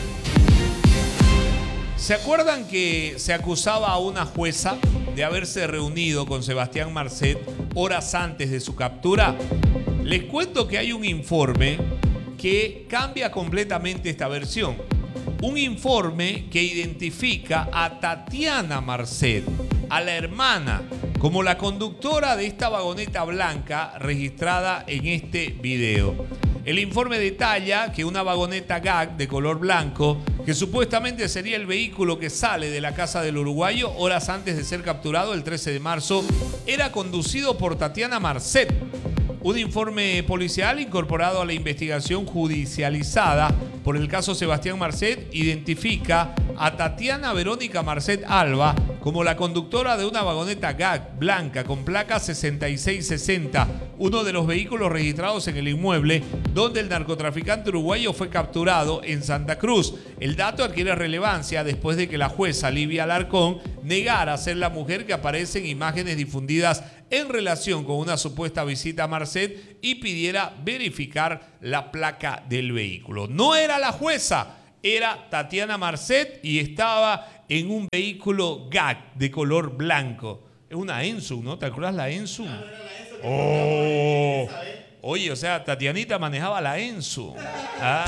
¿Se acuerdan que se acusaba a una jueza de haberse reunido con Sebastián Marcet horas antes de su captura? Les cuento que hay un informe que cambia completamente esta versión. Un informe que identifica a Tatiana Marcet, a la hermana, como la conductora de esta vagoneta blanca registrada en este video. El informe detalla que una vagoneta G A C de color blanco, que supuestamente sería el vehículo que sale de la casa del uruguayo horas antes de ser capturado el trece de marzo, era conducido por Tatiana Marcet. Un informe policial incorporado a la investigación judicializada por el caso Sebastián Marcet identifica a Tatiana Verónica Marcet Alba como la conductora de una vagoneta G A C blanca con placa sesenta y seis sesenta, uno de los vehículos registrados en el inmueble donde el narcotraficante uruguayo fue capturado en Santa Cruz. El dato adquiere relevancia después de que la jueza Livia Alarcón negara ser la mujer que aparece en imágenes difundidas en relación con una supuesta visita a Marcet y pidiera verificar la placa del vehículo. No era la jueza, era Tatiana Marcet y estaba en un vehículo G A C de color blanco. Es una Ensu, ¿no? ¿Te acuerdas la Ensu? No, no era la Ensu, oh. Oye, o sea, Tatianita manejaba la Ensu. Ah.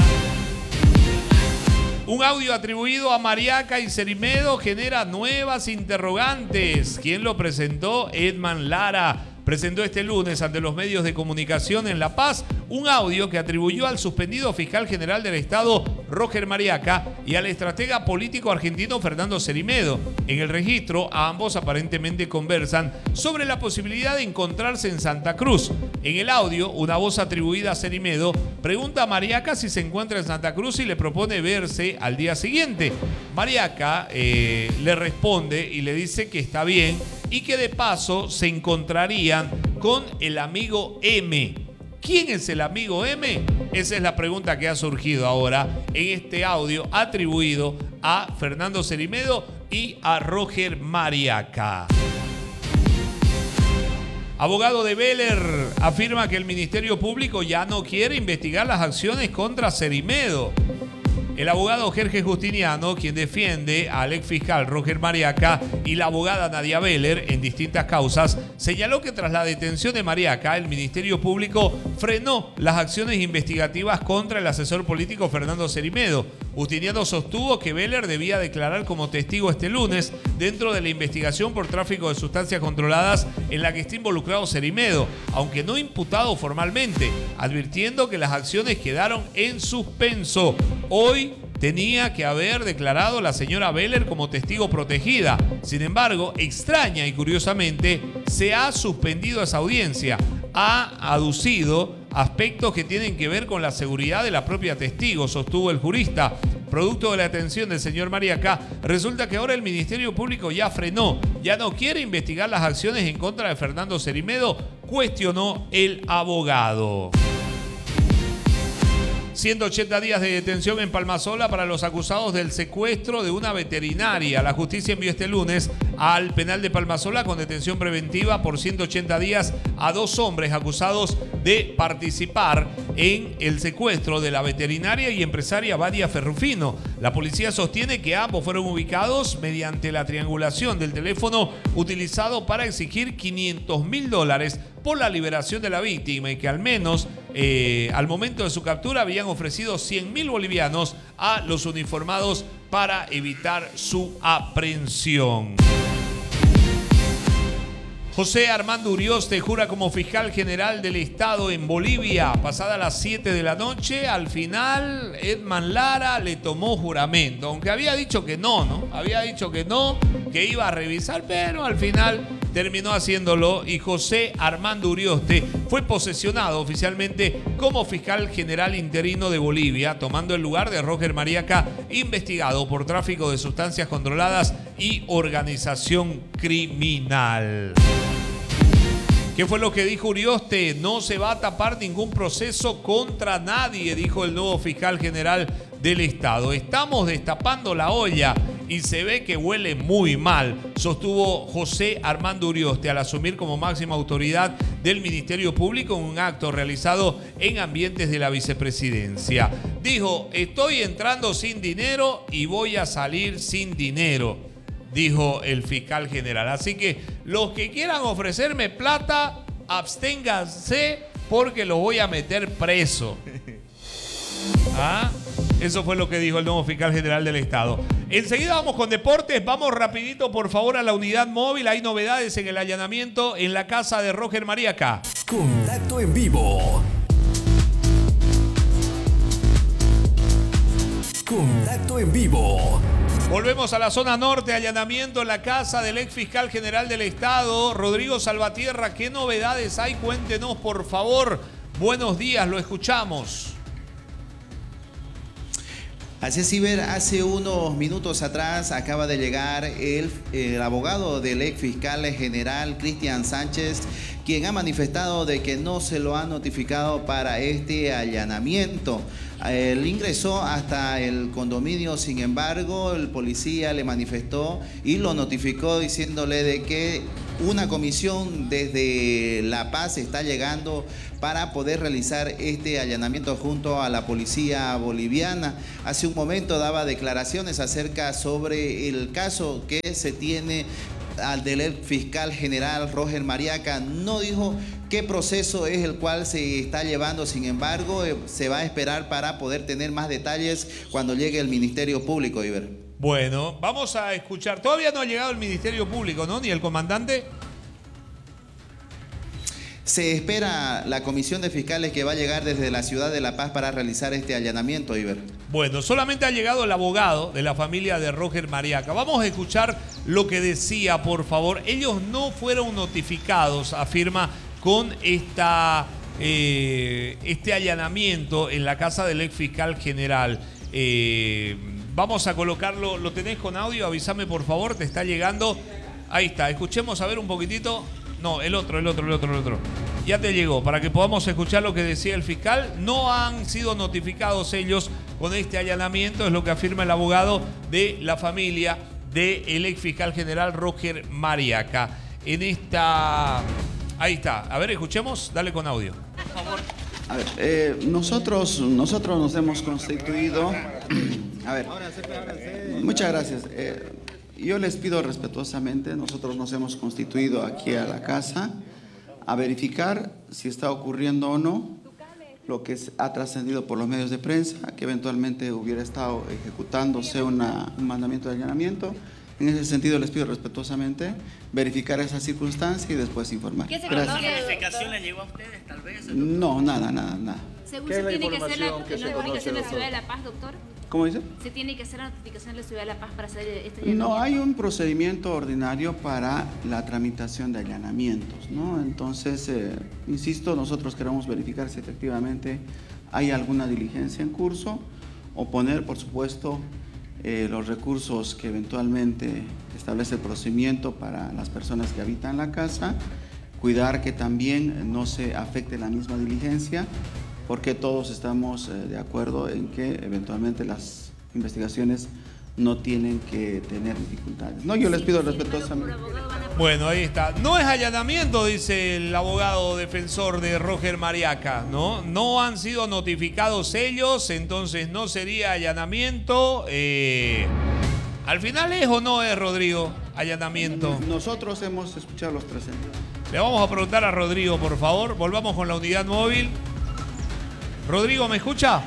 Un audio atribuido a Mariaca y Cerimedo genera nuevas interrogantes. ¿Quién lo presentó? Edman Lara. Presentó este lunes ante los medios de comunicación en La Paz un audio que atribuyó al suspendido fiscal general del Estado, Roger Mariaca, y al estratega político argentino Fernando Cerimedo. En el registro, ambos aparentemente conversan sobre la posibilidad de encontrarse en Santa Cruz. En el audio, una voz atribuida a Cerimedo pregunta a Mariaca si se encuentra en Santa Cruz y le propone verse al día siguiente. Mariaca eh, le responde y le dice que está bien y que de paso se encontrarían con el amigo M. ¿Quién es el amigo M? Esa es la pregunta que ha surgido ahora en este audio atribuido a Fernando Cerimedo y a Roger Mariaca. Abogado de Beller afirma que el Ministerio Público ya no quiere investigar las acciones contra Cerimedo. El abogado Jorge Justiniano, quien defiende al exfiscal Roger Mariaca y la abogada Nadia Beller en distintas causas, señaló que tras la detención de Mariaca, el Ministerio Público frenó las acciones investigativas contra el asesor político Fernando Cerimedo. Justiniano sostuvo que Beller debía declarar como testigo este lunes dentro de la investigación por tráfico de sustancias controladas en la que está involucrado Cerimedo, aunque no imputado formalmente, advirtiendo que las acciones quedaron en suspenso. Hoy tenía que haber declarado la señora Beller como testigo protegida. Sin embargo, extraña y curiosamente, se ha suspendido esa audiencia. Ha aducido aspectos que tienen que ver con la seguridad de la propia testigo, sostuvo el jurista. Producto de la atención del señor Mariaca, resulta que ahora el Ministerio Público ya frenó, ya no quiere investigar las acciones en contra de Fernando Cerimedo, cuestionó el abogado. ciento ochenta días de detención en Palmasola para los acusados del secuestro de una veterinaria. La justicia envió este lunes al penal de Palmasola con detención preventiva por ciento ochenta días a dos hombres acusados de participar en el secuestro de la veterinaria y empresaria Badia Ferrufino. La policía sostiene que ambos fueron ubicados mediante la triangulación del teléfono utilizado para exigir quinientos mil dólares por la liberación de la víctima y que al menos eh, al momento de su captura habían ofrecido cien mil bolivianos a los uniformados para evitar su aprehensión. José Armando Urioste jura como fiscal general del Estado en Bolivia. Pasada las siete de la noche, al final Edman Lara le tomó juramento, aunque había dicho que no, ¿no? Había dicho que no, que iba a revisar, pero al final terminó haciéndolo y José Armando Urioste fue posesionado oficialmente como fiscal general interino de Bolivia, tomando el lugar de Roger Mariaca, investigado por tráfico de sustancias controladas y organización criminal. ¿Qué fue lo que dijo Urioste? No se va a tapar ningún proceso contra nadie, dijo el nuevo fiscal general del Estado. Estamos destapando la olla y se ve que huele muy mal, sostuvo José Armando Urioste al asumir como máxima autoridad del Ministerio Público en un acto realizado en ambientes de la vicepresidencia. Dijo, estoy entrando sin dinero y voy a salir sin dinero, dijo el fiscal general. Así que los que quieran ofrecerme plata, absténganse porque los voy a meter preso. ¿Ah? Eso fue lo que dijo el nuevo fiscal general del Estado. Enseguida vamos con deportes. Vamos rapidito, por favor, a la unidad móvil. Hay novedades en el allanamiento en la casa de Roger Mariaca. Contacto en vivo. Contacto en vivo. Volvemos a la zona norte, allanamiento en la casa del ex fiscal general del Estado, Rodrigo Salvatierra. ¿Qué novedades hay? Cuéntenos, por favor. Buenos días, lo escuchamos. Así es, Iber, hace unos minutos atrás acaba de llegar el, el abogado del ex fiscal general Cristian Sánchez, quien ha manifestado de que no se lo ha notificado para este allanamiento. Él ingresó hasta el condominio, sin embargo, el policía le manifestó y lo notificó diciéndole de que una comisión desde La Paz está llegando para poder realizar este allanamiento junto a la policía boliviana. Hace un momento daba declaraciones acerca sobre el caso que se tiene al del ex fiscal general Roger Mariaca. No dijo qué proceso es el cual se está llevando, sin embargo, eh, se va a esperar para poder tener más detalles cuando llegue el Ministerio Público, Iber. Bueno, vamos a escuchar. Todavía no ha llegado el Ministerio Público, ¿no? Ni el comandante. Se espera la comisión de fiscales que va a llegar desde la ciudad de La Paz para realizar este allanamiento, Iber. Bueno, solamente ha llegado el abogado de la familia de Roger Mariaca. Vamos a escuchar lo que decía, por favor. Ellos no fueron notificados, afirma, con esta, eh, este allanamiento en la casa del ex fiscal general. Eh, vamos a colocarlo. ¿Lo tenés con audio? Avísame, por favor. Te está llegando. Ahí está. Escuchemos a ver un poquitito. No, el otro, el otro, el otro, el otro. Ya te llegó, para que podamos escuchar lo que decía el fiscal. No han sido notificados ellos con este allanamiento, es lo que afirma el abogado de la familia del ex fiscal general Roger Mariaca. En esta... Ahí está. A ver, escuchemos. Dale con audio. Por favor. A ver, eh, nosotros, nosotros nos hemos constituido... A ver, muchas gracias. Eh, Yo les pido respetuosamente, nosotros nos hemos constituido aquí a la casa a verificar si está ocurriendo o no lo que ha trascendido por los medios de prensa, que eventualmente hubiera estado ejecutándose una, un mandamiento de allanamiento. En ese sentido les pido respetuosamente verificar esa circunstancia y después informar. ¿Qué notificación le llegó a ustedes, tal vez? No, nada, nada, nada. ¿Según se tiene que hacer la notificación en la Ciudad de La Paz, doctor? ¿Cómo dice? ¿Se tiene que hacer la notificación en la Ciudad de La Paz para hacer este allanamiento? No, hay un procedimiento ordinario para la tramitación de allanamientos, ¿no? Entonces, eh, insisto, nosotros queremos verificar si efectivamente hay alguna diligencia en curso o poner, por supuesto, eh, los recursos que eventualmente establece el procedimiento para las personas que habitan la casa, cuidar que también no se afecte la misma diligencia, porque todos estamos eh, de acuerdo en que eventualmente las investigaciones no tienen que tener dificultades. No, yo les pido respetuosamente. Bueno, ahí está. No es allanamiento, dice el abogado defensor de Roger Mariaca, ¿no? No han sido notificados ellos, entonces no sería allanamiento. Eh, ¿Al final es o no es, Rodrigo, allanamiento? Nosotros hemos escuchado los tres. Le vamos a preguntar a Rodrigo, por favor. Volvamos con la unidad móvil. Rodrigo, ¿me escucha?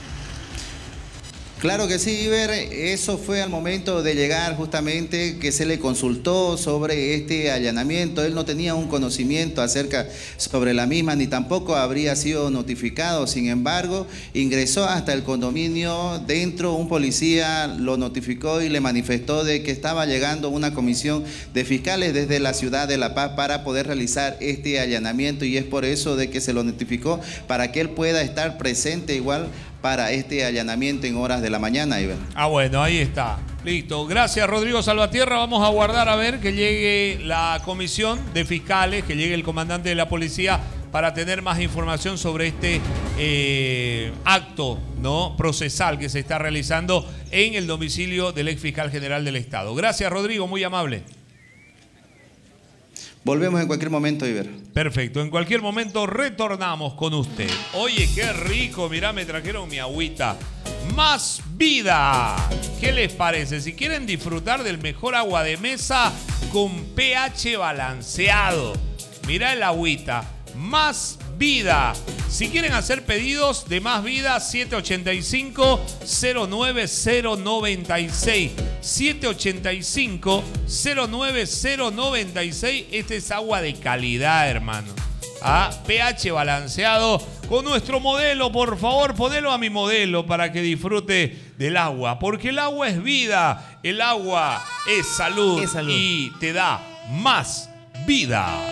Claro que sí, Iber. Eso fue al momento de llegar justamente que se le consultó sobre este allanamiento. Él no tenía un conocimiento acerca sobre la misma, ni tampoco habría sido notificado. Sin embargo, ingresó hasta el condominio. Dentro un policía lo notificó y le manifestó de que estaba llegando una comisión de fiscales desde la ciudad de La Paz para poder realizar este allanamiento, y es por eso de que se lo notificó para que él pueda estar presente igual para este allanamiento en horas de la mañana, Iván. Ah, bueno, ahí está. Listo. Gracias, Rodrigo Salvatierra. Vamos a aguardar a ver que llegue la comisión de fiscales, que llegue el comandante de la policía para tener más información sobre este eh, acto, ¿no?, procesal que se está realizando en el domicilio del ex fiscal general del Estado. Gracias, Rodrigo. Muy amable. Volvemos en cualquier momento, Iber. Perfecto, en cualquier momento retornamos con usted. Oye, qué rico, mirá, me trajeron mi agüita. Más vida. ¿Qué les parece? Si quieren disfrutar del mejor agua de mesa con pH balanceado, mirá el agüita. Más vida. Si quieren hacer pedidos de Más Vida, siete ocho cinco, cero nueve cero nueve seis. siete ocho cinco, cero nueve cero nueve seis. Este es agua de calidad, hermano. Ah, pH balanceado con nuestro modelo. Por favor, ponelo a mi modelo para que disfrute del agua. Porque el agua es vida. El agua es salud. Es salud. Y te da más vida.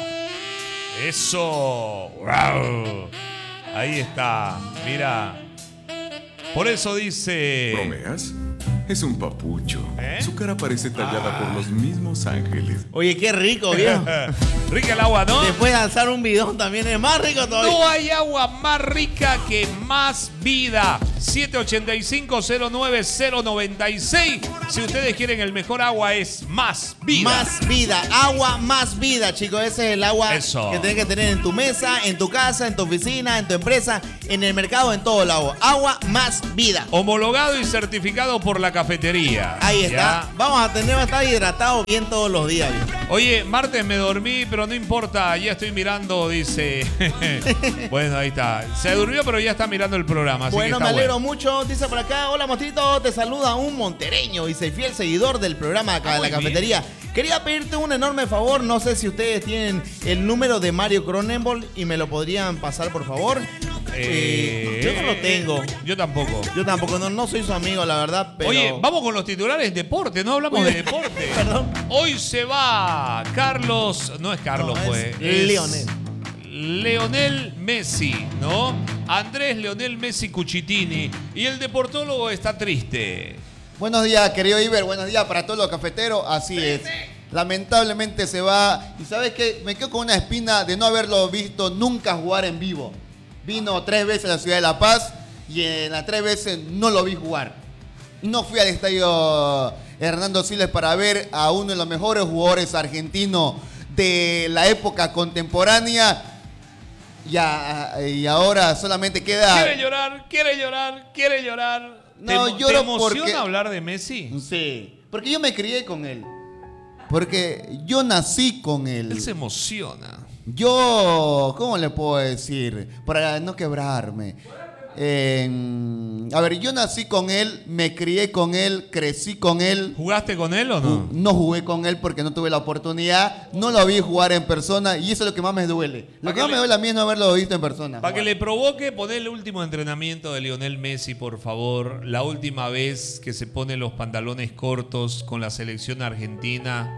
Eso. ¡Wow! Ahí está. Mira. Por eso dice... ¿Bromeas? Es un papucho. ¿Eh? Su cara parece tallada ah. por los mismos ángeles. Oye, qué rico, viejo. Rica el agua, ¿no? Después de alzar un bidón también es más rico todavía. No hay agua más rica que Más Vida. siete ocho cinco, cero nueve cero nueve seis. Si ustedes quieren el mejor agua es Más Vida. Más Vida. Agua Más Vida, chicos. Ese es el agua Eso. que tienes que tener en tu mesa, en tu casa, en tu oficina, en tu empresa, en el mercado, en todo lado. Agua Más Vida. Homologado y certificado por la cafetería. Ahí está. ¿Ya? Vamos a tener que estar hidratados bien todos los días. Bien. Oye, martes me dormí, pero no importa. Ya estoy mirando, dice. Bueno, ahí está. Se durmió, pero ya está mirando el programa. Así Bueno, que me está alegro bueno. mucho. Dice por acá, hola Mostrito, te saluda un montereño y soy fiel seguidor del programa acá Ah, de la muy cafetería. Quería pedirte un enorme favor. No sé si ustedes tienen el número de Mario Cronenberg y me lo podrían pasar, por favor. Eh, Eh, yo no lo tengo. Yo tampoco. Yo tampoco, no, no soy su amigo, la verdad, pero... Oye, vamos con los titulares de deporte, no hablamos de deporte. Perdón. Hoy se va Carlos, no es Carlos, No, pues. es es Lionel. Leonel Messi, ¿no? Andrés Leonel Messi Cucitini. Y el deportólogo está triste. Buenos días, querido Iber. Buenos días para todos los cafeteros. Así es. Lamentablemente se va. Y ¿sabes qué? Me quedo con una espina de no haberlo visto nunca jugar en vivo. Vino tres veces a la ciudad de La Paz y en las tres veces no lo vi jugar. No fui al estadio Hernando Siles para ver a uno de los mejores jugadores argentinos de la época contemporánea. Y, a, y ahora solamente queda... Quiere llorar, quiere llorar, quiere llorar. No, ¿Te, lloro ¿te emociona porque- hablar de Messi? Sí, porque yo me crié con él. Porque yo nací con él. Él se emociona. Yo, ¿cómo le puedo decir? Para no quebrarme. Eh, a ver, yo nací con él, me crié con él, crecí con él. ¿Jugaste con él o no? No jugué con él porque no tuve la oportunidad. No lo vi jugar en persona y eso es lo que más me duele. Lo que más me duele a mí es no haberlo visto en persona. Para que le provoque, poner el último entrenamiento de Lionel Messi, por favor. La última vez que se pone los pantalones cortos con la selección argentina.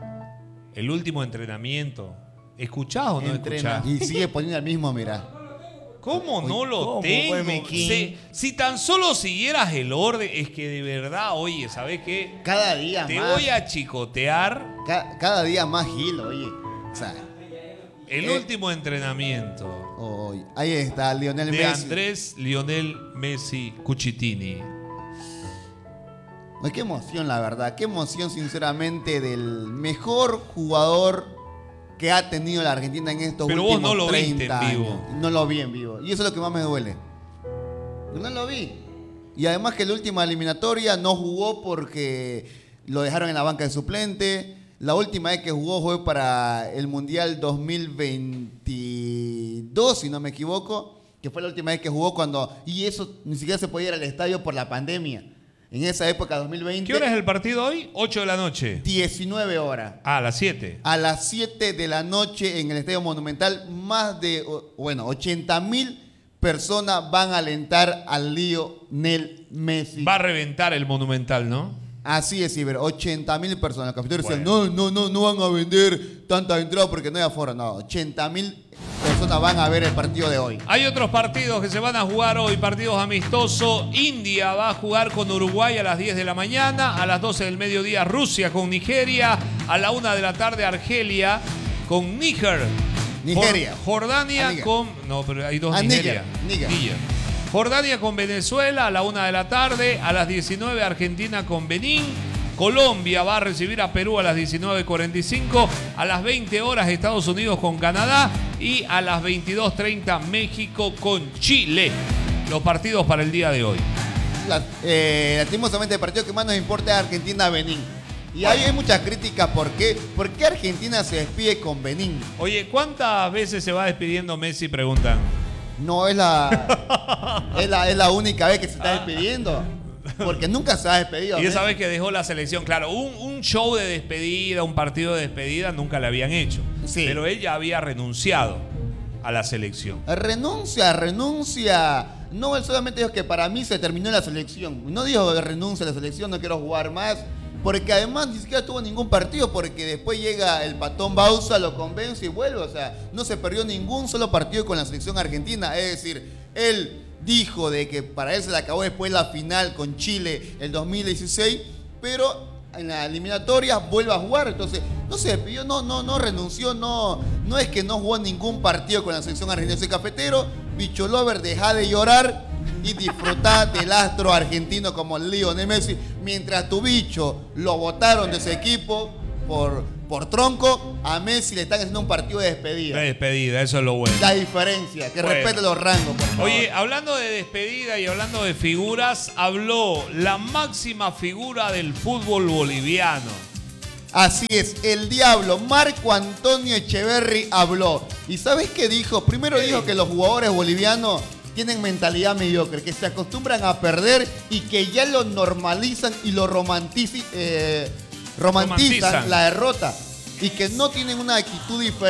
El último entrenamiento. ¿Escuchás o no Entrena. escuchás? Y sigue poniendo el mismo, mira. ¿Cómo no lo ¿cómo, tengo? pues, Mequín? Si, si tan solo siguieras el orden, es que de verdad, oye, ¿sabes qué? Cada día Te más. voy a chicotear. Ca- cada día más gil, oye. O sea, El Eh. último entrenamiento oye, ahí está Lionel de Messi. Andrés Lionel Messi Cucitini. Ay, qué emoción, la verdad. Qué emoción, sinceramente, del mejor jugador que ha tenido la Argentina en estos Pero vos últimos no lo viste treinta en vivo. años. No lo vi en vivo. Y eso es lo que más me duele. No lo vi. Y además que la última eliminatoria no jugó porque lo dejaron en la banca de suplente. La última vez que jugó fue para el Mundial dos mil veintidós, si no me equivoco, que fue la última vez que jugó cuando... Y eso ni siquiera se podía ir al estadio por la pandemia. En esa época, dos mil veinte... ¿Qué hora es el partido hoy? ocho de la noche. diecinueve horas. Ah, a las siete. A las siete de la noche en el Estadio Monumental, más de, o- bueno, ochenta mil personas van a alentar al Lionel Messi. Va a reventar el Monumental, ¿no? Así es, Iber, ochenta mil personas. Los cafeteros decían, Bueno. no, no, no, no van a vender tantas entradas porque no hay aforo. No, ochenta mil personas van a ver el partido de hoy. Hay otros partidos que se van a jugar hoy, partidos amistosos. India va a jugar con Uruguay a las diez de la mañana, a las doce del mediodía Rusia con Nigeria, a la una de la tarde Argelia con Níger. Nigeria. Jor- Jordania Ah, Níger. con... No, pero hay dos Ah, Nigeria. Níger, Níger. Níger. Jordania con Venezuela a la una de la tarde, a las diecinueve Argentina con Benín. Colombia va a recibir a Perú a las diecinueve cuarenta y cinco, a las veinte horas Estados Unidos con Canadá y a las veintidós treinta México con Chile. Los partidos para el día de hoy. La- eh, lastimosamente el partido que más nos importa es Argentina-Benín. Y ahí hay muchas críticas. ¿Por qué? ¿Por qué Argentina se despide con Benín? Oye, ¿cuántas veces se va despidiendo Messi? Preguntan. No es la, es la, es la única vez que se está despidiendo. Porque nunca se ha despedido. Y esa Messi. vez que dejó la selección, claro, un, un show de despedida, un partido de despedida nunca le habían hecho. Sí. Pero él ya había renunciado a la selección. Renuncia, renuncia. No, él solamente dijo que para mí se terminó la selección. No dijo que renuncia a la selección, no quiero jugar más. Porque además ni siquiera tuvo ningún partido, porque después llega el patón Bausa, lo convence y vuelve. O sea, no se perdió ningún solo partido con la selección argentina. Es decir, él dijo de que para él se le acabó después la final con Chile el dos mil dieciséis, pero en las eliminatorias vuelve a jugar. Entonces, no se despidió, no, no, no renunció, no, no es que no jugó ningún partido con la selección argentina. Soy cafetero, bicho lover, deja de llorar y disfrutar del astro argentino como Lionel Messi. Mientras tu bicho lo botaron de ese equipo por, por tronco, a Messi le están haciendo un partido de despedida. De despedida, eso es lo bueno. La diferencia, que Bueno. respete los rangos, por favor. Oye, hablando de despedida y hablando de figuras, habló la máxima figura del fútbol boliviano. Así es, el diablo, Marco Antonio Echeverri habló. ¿Y sabes qué dijo? Primero dijo que los jugadores bolivianos tienen mentalidad mediocre, que se acostumbran a perder y que ya lo normalizan y lo romantici- eh, romantizan, Romantizan. la derrota y que no tienen una actitud diferente.